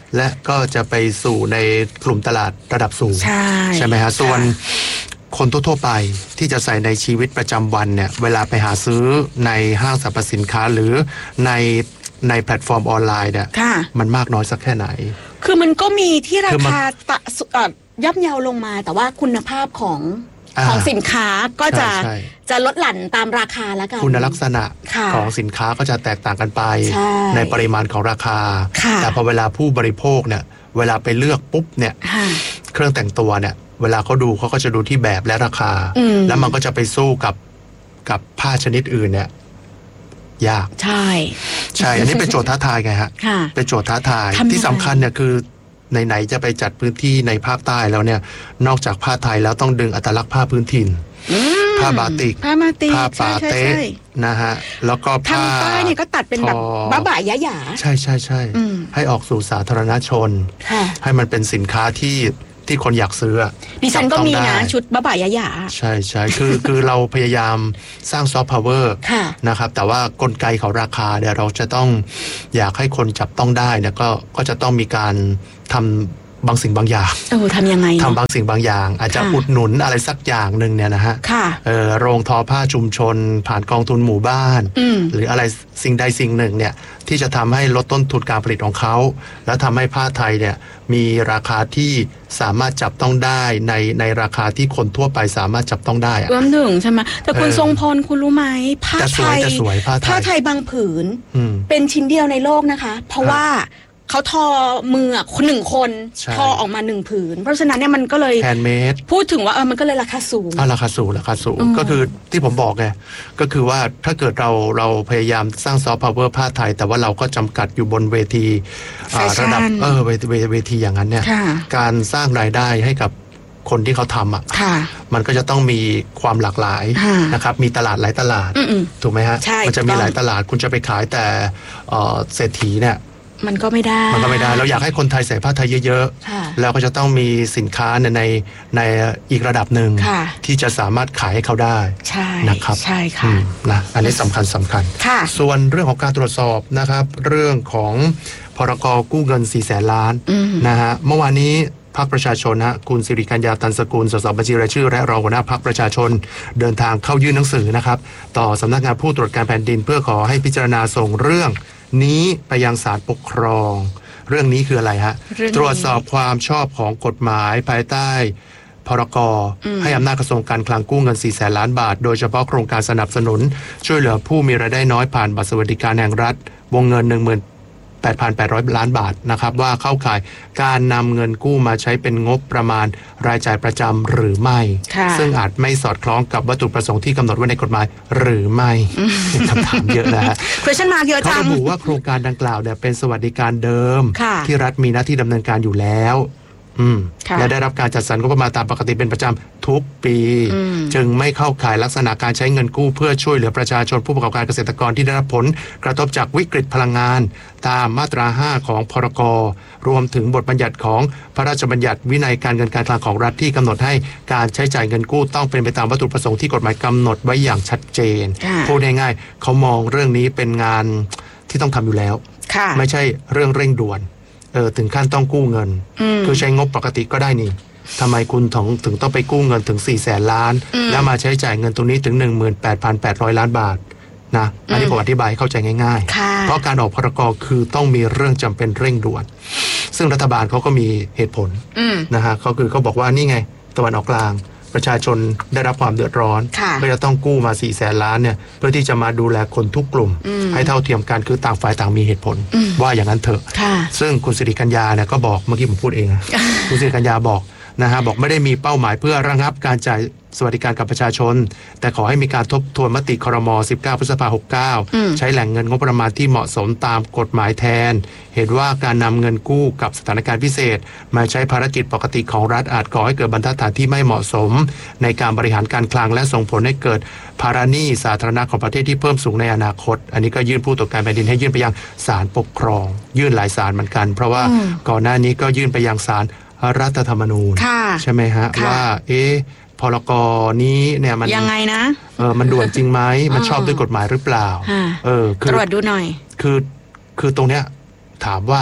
และก็จะไปสู่ในกลุ่มตลาดระดับสูงใช่ใช่ไหมฮะส่วนคนทั่วๆไปที่จะใส่ในชีวิตประจำวันเนี่ยเวลาไปหาซื้อในห้างสรรพสินค้าหรือในในแพลตฟอร์มออนไลน์เนี่ยมันมากน้อยสักแค่ไหนคือมันก็มีที่ราคาตะย่ำเยาลงมาแต่ว่าคุณภาพของของสินค้าก็จะจะลดหลั่นตามราคาแล้วกันคุณลักษณะของสินค้าก็จะแตกต่างกันไปในปริมาณของราคาแต่พอเวลาผู้บริโภคเนี่ยเวลาไปเลือกปุ๊บเนี่ยเครื่องแต่งตัวเนี่ยเวลาเขาดูเขาก็จะดูที่แบบและราคาแล้วมันก็จะไปสู้กับกับผ้าชนิดอื่นเนี่ยยากใช่ใช่อันนี้เป็นโจทย์ท้าทายไงฮะเป็นโจทย์ท้าทายที่สำคัญเนี่ยคือไหนๆจะไปจัดพื้นที่ในภาคใต้แล้วเนี่ยนอกจากผ้าไทยแล้วต้องดึงอัตลักษณ์ผ้าพื้นถิ่นผ้าบาติกผ้ามาติกผ้าปาเต้นะฮะแล้วก็ผ้าทางใต้เนี่ยก็ตัดเป็นแบบบ้าบ่ายหยาใช่ใช่ใช่ให้ออกสู่สาธารณชนให้มันเป็นสินค้าที่ที่คนอยากซื้อดิฉันก็มีนะชุดบ้าบ่ายหยาใช่ใช่คือคือเราพยายามสร้างซอฟต์พาวเวอร์นะครับแต่ว่ากลไกของราคาเนี่ยเราจะต้องอยากให้คนจับต้องได้เนี่ยก็ก็จะต้องมีการทำบางสิ่งบางอย่างเออทำยังไงทำบางสิ่งบางอย่างอาจจะอุดหนุนอะไรสักอย่างหนึ่งเนี่ยนะฮะเออโรงทอผ้าชุมชนผ่านกองทุนหมู่บ้านหรืออะไรสิ่งใดสิ่งหนึ่งเนี่ยที่จะทำให้ลดต้นทุนการผลิตของเขาแล้วทำให้ผ้าไทยเนี่ยมีราคาที่สามารถจับต้องได้ในในราคาที่คนทั่วไปสามารถจับต้องได้รวมถึงใช่ไหมแต่คุณทรงพลคุณรู้ไหมผ้าไทยผ้าไทยบางผืนเป็นชิ้นเดียวในโลกนะคะเพราะว่าเขาทอมือคนหนึ่งคนทอออกมาหนึ่งผืนเพราะฉะนั้นเนี่ยมันก็เลยแฮนด์เมดพูดถึงว่าเออมันก็เลยราคาสูงอ่าราคาสูงราคาสูงก็คือที่ผมบอกไงก็คือว่าถ้าเกิดเราเราพยายามสร้างซอฟต์พาวเวอร์ผ้าไทยแต่ว่าเราก็จำกัดอยู่บนเวทีระดับเออเวทีเวทีอย่างนั้นเนี่ยการสร้างรายได้ให้กับคนที่เขาทำอ่ะมันก็จะต้องมีความหลากหลายนะครับมีตลาดหลายตลาดถูกไหมฮะมันจะมีหลายตลาดคุณจะไปขายแต่เศรษฐีเนี่ยมันก็ไม่ได้มันก็ไม่ได้เราอยากให้คนไทยใส่ผ้าไทยเยอะๆแล้วก็จะต้องมีสินค้าในในในอีกระดับหนึ่งที่จะสามารถขายให้เขาได้นะครับใช่ค่ะนะอันนี้สำคัญสำคัญส่วนเรื่องของการตรวจสอบนะครับเรื่องของพรก.กู้เงินสี่แสนล้านนะฮะเมื่อวานนี้พรรคประชาชนฮะคุณสิริกัญญาตันสกุลสสบัญชีรายชื่อและรองหัวหน้าพรรคประชาชนเดินทางเข้ายื่นหนังสือนะครับต่อสำนักงานผู้ตรวจการแผ่นดินเพื่อขอให้พิจารณาส่งเรื่องนี้ไปยังศาลปกครองเรื่องนี้คืออะไรฮะตรวจสอบความชอบของกฎหมายภายใต้พรก.ให้อำนาจกระทรวงการคลังกู้เงินสี่แสนล้านบาทโดยเฉพาะโครงการสนับสนุนช่วยเหลือผู้มีรายได้น้อยผ่านบัตรสวัสดิการแห่งรัฐวงเงิน หนึ่งหมื่นแปดพันแปดร้อย ล้านบาทนะครับว่าเข้าข่ายการนำเงินกู้มาใช้เป็นงบประมาณรายจ่ายประจำหรือไม่ซึ่งอาจไม่สอดคล้องกับวัตถุประสงค์ที่กำหนดไว้ในกฎหมายหรือไม่คำถามเยอะนะฮะ question mark เยอะจังเขาระบุว่าโครงการดังกล่าวเนี่ยเป็นสวัสดิการเดิมที่รัฐมีหน้าที่ดำเนินการอยู่แล้วและได้รับการจัดสรรงบประมาณตามปกติเป็นประจำทุกปีจึงไม่เข้าข่ายลักษณะการใช้เงินกู้เพื่อช่วยเหลือประชาชนผู้ประกอบการเกษตรกรที่ได้รับผลกระทบจากวิกฤตพลังงานตามมาตราห้าของพรก.รวมถึงบทบัญญัติของพระราชบัญญัติวินัยการเงินการคลังของรัฐที่กำหนดให้การใช้จ่ายเงินกู้ต้องเป็นไปตามวัตถุประสงค์ที่กฎหมายกำหนดไว้อย่างชัดเจนพูดง่ายๆเขามองเรื่องนี้เป็นงานที่ต้องทำอยู่แล้วไม่ใช่เรื่องเร่งด่วนเออถึงขั้นต้องกู้เงินคือใช้งบปกติก็ได้นี่ทำไมคุณถึงถึงต้องไปกู้เงินถึงสี่แสนล้านแล้วมาใช้จ่ายเงินตรงนี้ถึง หนึ่งหมื่นแปดพันแปดร้อย ล้านบาทนะอันนี้ผมอธิบายเข้าใจง่ายๆเพราะการออกพรก.คือต้องมีเรื่องจำเป็นเร่งด่วนซึ่งรัฐบาลเขาก็มีเหตุผลนะฮะเขาคือเขาบอกว่านี่ไงตะวันออกกลางประชาชนได้รับความเดือดร้อนก็จะต้องกู้มาสี่แสนล้านเนี่ยเพื่อที่จะมาดูแลคนทุกกลุ่มให้เท่าเทียมกันคือต่างฝ่ายต่างมีเหตุผลว่าอย่างนั้นเถอะซึ่งคุณสิริกัญญาเนี่ยก็บอกเมื่อกี้ผมพูดเองคุณสิริกัญญาบอกนะฮะบอกไม่ได้มีเป้าหมายเพื่อระงับการจ่ายสวัสดิการกับประชาชนแต่ขอให้มีการทบทวนมติครม.สิบเก้า พฤษภาคม หกเก้าใช้แหล่งเงินงบประมาณที่เหมาะสมตามกฎหมายแทนเห็นว่าการนำเงินกู้กับสถานการณ์พิเศษมาใช้ภารกิจปกติของรัฐอาจก่อให้เกิดบรรทัดฐานที่ไม่เหมาะสมในการบริหารการคลังและส่งผลให้เกิดภาระหนี้สาธารณะของประเทศที่เพิ่มสูงในอนาคตอันนี้ก็ยื่นผู้ตรวจการแผ่นดินให้ยื่นไปยังศาลปกครองยื่นหลายศาลเหมือนกันเพราะว่าก่อนหน้านี้ก็ยื่นไปยังศาลรัฐธรรมนูญใช่ไหมฮะว่าเอ๊ะพรก.นี้เนี่ยมันยังไงนะเออมันด่วนจริงไหมมันชอบด้วยกฎหมายหรือเปล่าเออตรวจดูหน่อยคือคือตรงเนี้ยถามว่า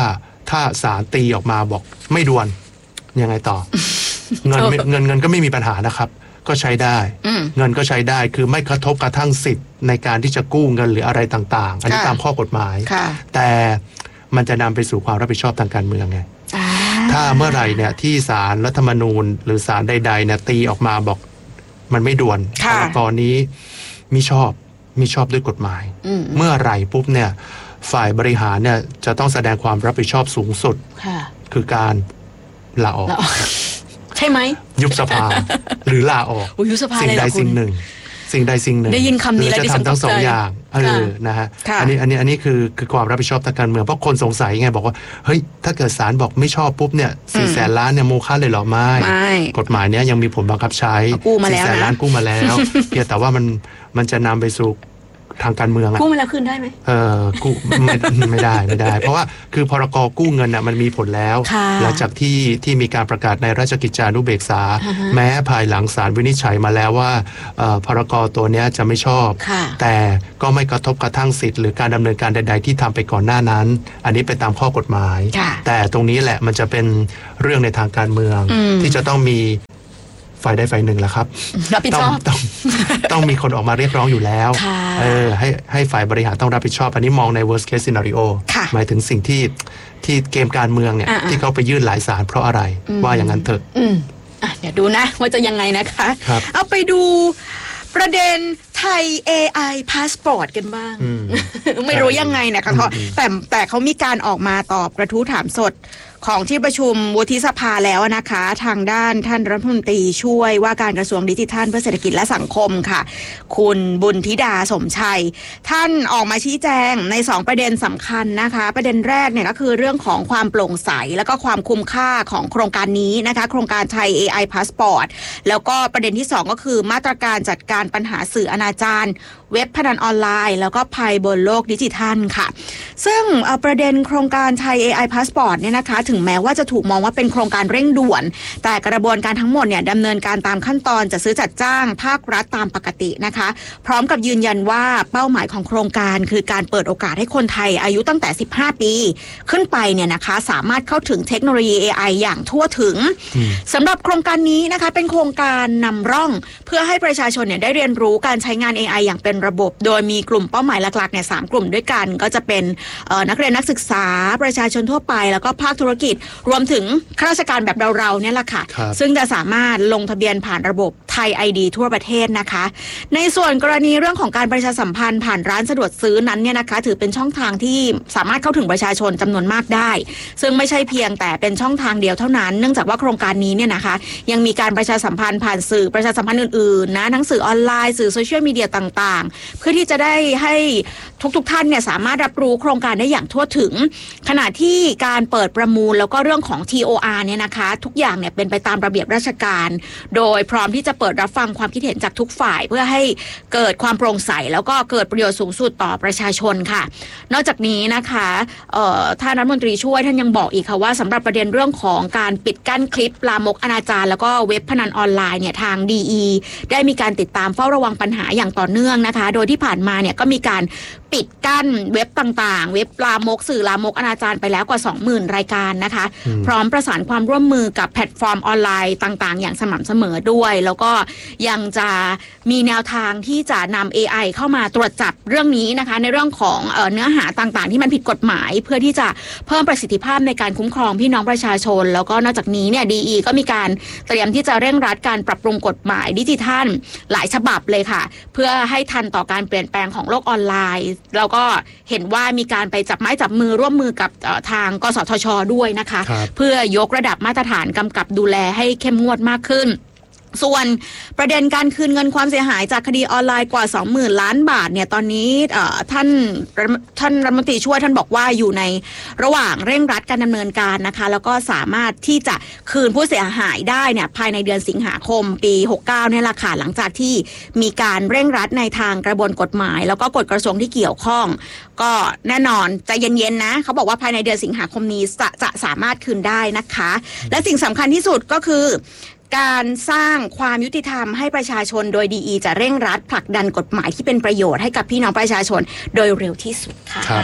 ถ้าศาลตีออกมาบอกไม่ด่วนยังไงต่อ เงินเงินเงินก็ไม่มีปัญหานะครับก็ใช้ได้เงินก็ใช้ได้คือไม่กระทบกระทั่งสิทธิ์ในการที่จะกู้เงินหรืออะไรต่างๆอันนี้ตามข้อกฎหมายแต่มันจะนำไปสู่ความรับผิดชอบทางการเมืองไงถ้าเมื่อไหร่เนี่ยที่ศาลรัฐธรรมนูญหรือศาลใดๆเนี่ยตีออกมาบอกมันไม่ด่วนพรกนี้มิชอบมิชอบด้วยกฎหมายเมื่อไหร่ปุ๊บเนี่ยฝ่ายบริหารเนี่ยจะต้องแสดงความรับผิดชอบสูงสุดคือการลาออกใช่ไหมยุบสภาหรือลาออกสิ่งใดสิ่งหนึ่งสิ่งใดสิ่งหนึ่งได้ยินคำนี้แล้วดิฉันทำทั้งสองอย่างเออนะฮะอันนี้อันนี้อันนี้คือคือความรับผิดชอบทางการเมืองเพราะคนสงสัยไงบอกว่าเฮ้ยถ้าเกิดศาลบอกไม่ชอบปุ๊บเนี่ยสี่แสนล้านเนี่ยโมฆะเลยเหรอไม่กฎหมายเนี้ยยังมีผลบังคับใช้สี่แสนล้านกู้มาแล้วเพียงแต่ว่ามันมันจะนำไปสู่ทางการเมืองกู้มาแล้วคืนได้ไหมเออกู้ไม่ไม่ได้ไม่ได้เพราะว่าคือพรกกู้เงินน่ะมันมีผลแล้วหลังจากที่ที่มีการประกาศในราชกิจจานุเบกษาแม้ภายหลังศาลวินิจฉัยมาแล้วว่าพรกตัวนี้จะไม่ชอบแต่ก็ไม่กระทบกระทั่งสิทธิ์หรือการดำเนินการใดๆที่ทำไปก่อนหน้านั้นอันนี้เป็นตามข้อกฎหมายแต่ตรงนี้แหละมันจะเป็นเรื่องในทางการเมืองที่จะต้องมีฝ่ายใดฝ่ายหนึ่งแหละครับรับผิดชอบต้องต้องมีคนออกมาเรียกร้องอยู่แล้วเออให้ให้ฝ่ายบริหารต้องรับผิดชอบอันนี้มองใน worst case scenario หมายถึงสิ่งที่ที่เกมการเมืองเนี่ยที่เขาไปยื่นหลายศาลเพราะอะไรว่าอย่างนั้นเถอะอ่ะเดี๋ยวดูนะว่าจะยังไงนะคะเอาไปดูประเด็นไทย เอ ไอ Passport กันบ้างไม่รู้ยังไงนะคะแต่แต่เขามีการออกมาตอบกระทู้ถามสดของที่ประชุมวุฒิสภาแล้วนะคะทางด้านท่านรัฐมนตรีช่วยว่าการกระทรวงดิจิทัลเพื่อเศรษฐกิจและสังคมค่ะคุณบุญธิดาสมชัยท่านออกมาชี้แจงในสองประเด็นสำคัญนะคะประเด็นแรกเนี่ยก็คือเรื่องของความโปร่งใสแล้วก็ความคุ้มค่าของโครงการนี้นะคะโครงการไทย เอ ไอ Passport แล้วก็ประเด็นที่สองก็คือมาตรการจัดการปัญหาสื่ออนาจารเว็บพนันออนไลน์แล้วก็ภัยบนโลกดิจิทัลค่ะซึ่งประเด็นโครงการไทย เอ ไอ Passport เนี่ยนะคะถึงแม้ว่าจะถูกมองว่าเป็นโครงการเร่งด่วนแต่กระบวนการทั้งหมดเนี่ยดำเนินการตามขั้นตอนจัดซื้อจัดจ้างภาครัฐตามปกตินะคะพร้อมกับยืนยันว่าเป้าหมายของโครงการคือการเปิดโอกาสให้คนไทยอายุตั้งแต่สิบห้าปีขึ้นไปเนี่ยนะคะสามารถเข้าถึงเทคโนโลยี เอ ไอ อย่างทั่วถึงสำหรับโครงการนี้นะคะเป็นโครงการนำร่องเพื่อให้ประชาชนเนี่ยได้เรียนรู้การใช้งาน เอ ไอ อย่างเป็นระบบโดยมีกลุ่มเป้าหมายหลักๆเนี่ยสามกลุ่มด้วยกันก็จะเป็นนักเรียนนักศึกษาประชาชนทั่วไปแล้วก็ภาคธุรกิจรวมถึงข้าราชการแบบเราๆเนี่ยแหละค่ะซึ่งจะสามารถลงทะเบียนผ่านระบบไทย ไอ ดี ทั่วประเทศนะคะในส่วนกรณีเรื่องของการประชาสัมพันธ์ผ่านร้านสะดวกซื้อนั้นเนี่ยนะคะถือเป็นช่องทางที่สามารถเข้าถึงประชาชนจำนวนมากได้ซึ่งไม่ใช่เพียงแต่เป็นช่องทางเดียวเท่านั้นเนื่องจากว่าโครงการนี้เนี่ยนะคะยังมีการประชาสัมพันธ์ผ่านสื่อประชาสัมพันธ์อื่นๆนะทั้งสื่อออนไลน์สื่อโซเชียลมีเดียต่างๆเพื่อที่จะได้ให้ทุกๆท่านเนี่ยสามารถรับรู้โครงการได้อย่างทั่วถึงขณะที่การเปิดประมูลแล้วก็เรื่องของ ที โอ อาร์ เนี่ยนะคะทุกอย่างเนี่ยเป็นไปตามระเบียบราชการโดยพร้อมที่จะเปิดรับฟังความคิดเห็นจากทุกฝ่ายเพื่อให้เกิดความโปร่งใสแล้วก็เกิดประโยชน์สูงสุดต่อประชาชนค่ะนอกจากนี้นะคะท่านรัฐมนตรีช่วยท่านยังบอกอีกค่ะว่าสำหรับประเด็นเรื่องของการปิดกั้นคลิปลามกอนาจารแล้วก็เว็บพนันออนไลน์เนี่ยทาง ดี อี ได้มีการติดตามเฝ้าระวังปัญหาอย่างต่อเนื่องนะคะโดยที่ผ่านมาเนี่ยก็มีการปิดกั้นเว็บต่างๆเว็บลามกสื่อลามกอนาจารไปแล้วกว่า สองหมื่น รายการนะคะพร้อมประสานความร่วมมือกับแพลตฟอร์มออนไลน์ต่างๆอย่างสม่ำเสมอด้วยแล้วก็ยังจะมีแนวทางที่จะนำ เอ ไอ เข้ามาตรวจจับเรื่องนี้นะคะในเรื่องของเอ่อเนื้อหาต่างๆที่มันผิดกฎหมายเพื่อที่จะเพิ่มประสิทธิภาพในการคุ้มครองพี่น้องประชาชนแล้วก็นอกจากนี้เนี่ย ดี อี ก็มีการเตรียมที่จะเร่งรัดการปรับปรุงกฎหมายดิจิทัลหลายฉบับเลยค่ะเพื่อให้ทันต่อการเปลี่ยนแปลงของโลกออนไลน์แล้วก็เห็นว่ามีการไปจับไม้จับมือร่วมมือกับทางกสทช.ด้วยนะคะเพื่อยกระดับมาตรฐานกำกับดูแลให้เข้มงวดมากขึ้นส่วนประเด็นการคืนเงินความเสียหายจากคดีออนไลน์กว่า สองหมื่น ล้านบาทเนี่ยตอนนี้ท่านท่านรัฐมนตรีช่วยท่านบอกว่าอยู่ในระหว่างเร่งรัดการดำเนินการนะคะแล้วก็สามารถที่จะคืนผู้เสียหายได้เนี่ยภายในเดือนสิงหาคมปีหกสิบเก้าเนี่ยแหละค่ะหลังจากที่มีการเร่งรัดในทางกระบวนกฎหมายแล้วก็กฎกระทรวงที่เกี่ยวข้องก็แน่นอนใจเย็นๆนะเขาบอกว่าภายในเดือนสิงหาคมนี้จะจะสามารถคืนได้นะคะและสิ่งสำคัญที่สุดก็คือการสร้างความยุติธรรมให้ประชาชนโดย ดี อี จะเร่งรัดผลักดันกฎหมายที่เป็นประโยชน์ให้กับพี่น้องประชาชนโดยเร็วที่สุดค่ะครับ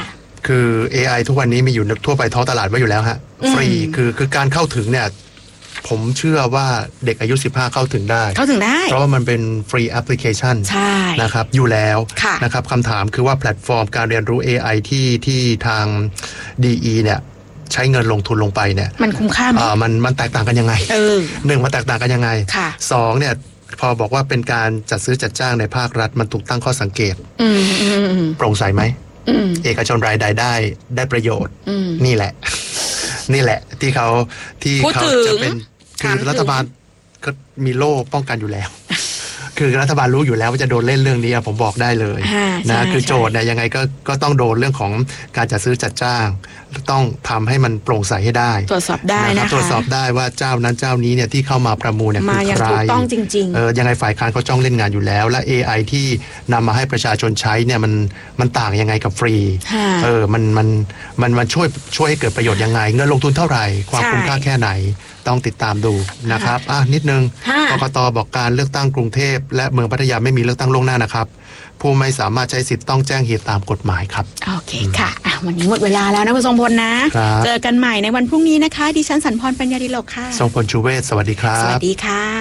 คือ เอ ไอ ทุกวันนี้มีอยู่ทั่วไปท้องตลาดไว้อยู่แล้วฮะฟรีคือคือการเข้าถึงเนี่ยผมเชื่อว่าเด็กอายุสิบห้าเข้าถึงได้เข้าถึงได้เพราะว่ามันเป็นฟรีแอปพลิเคชันนะครับอยู่แล้วนะครับคำถามคือว่าแพลตฟอร์มการเรียนรู้ เอ ไอ ที่ที่ทาง ดี อี เนี่ยใช้เงินลงทุนลงไปเนี่ยมันคุ้มค่าไหมมันมันแตกต่างกันยังไงหนึ่งมันแตกต่างกันยังไงสองเนี่ยพอบอกว่าเป็นการจัดซื้อจัดจ้างในภาครัฐมันถูกตั้งข้อสังเกตโปร่งใสไหมเอกชนรายใดได้ได้ประโยชน์นี่แหละนี่แหละที่เขาที่เขาจะเป็นคือรัฐบาลก็มีโล่ป้องกันอยู่แล้วคือรัฐบาลรู้อยู่แล้วว่าจะโดนเล่นเรื่องนี้ผมบอกได้เลยนะคือโจทย์เนี่ยยังไงก็ก็ต้องโดนเรื่องของการจัดซื้อจัดจ้างต้องทำให้มันโปร่งใสให้ได้ตรวจสอบได้นะคะตรวจสอบได้ว่าเจ้านั้นเจ้านี้เนี่ยที่เข้ามาประมูลเนี่ยคือใครถูกต้องจริงๆเออยังไงฝ่ายค้านเขาจ้องเล่นงานอยู่แล้วและ เอ ไอ ที่นำมาให้ประชาชนใช้เนี่ยมันมันต่างยังไงกับฟรีเออมันมันมันมันช่วยช่วยให้เกิดประโยชน์ยังไงเงินลงทุนเท่าไหร่ความคุ้มค่าแค่ไหนต้องติดตามดูนะครับอ่ะนิดนึงกกต.บอกการเลือกตั้งกรุงเทพและเมืองพัทยาไม่มีเลือกตั้งล่วงหน้านะครับผู้ไม่สามารถใช้สิทธิ์ต้องแจ้งเหตุตามกฎหมายครับโอเคค่ะอ่ะวันนี้หมดเวลาแล้วนะคุณทรงพลนะเจอกันใหม่ในวันพรุ่งนี้นะคะดิฉันสันพรปัญญาดิโลกค่ะทรงพลชูเวศสวัสดีครับสวัสดีค่ะ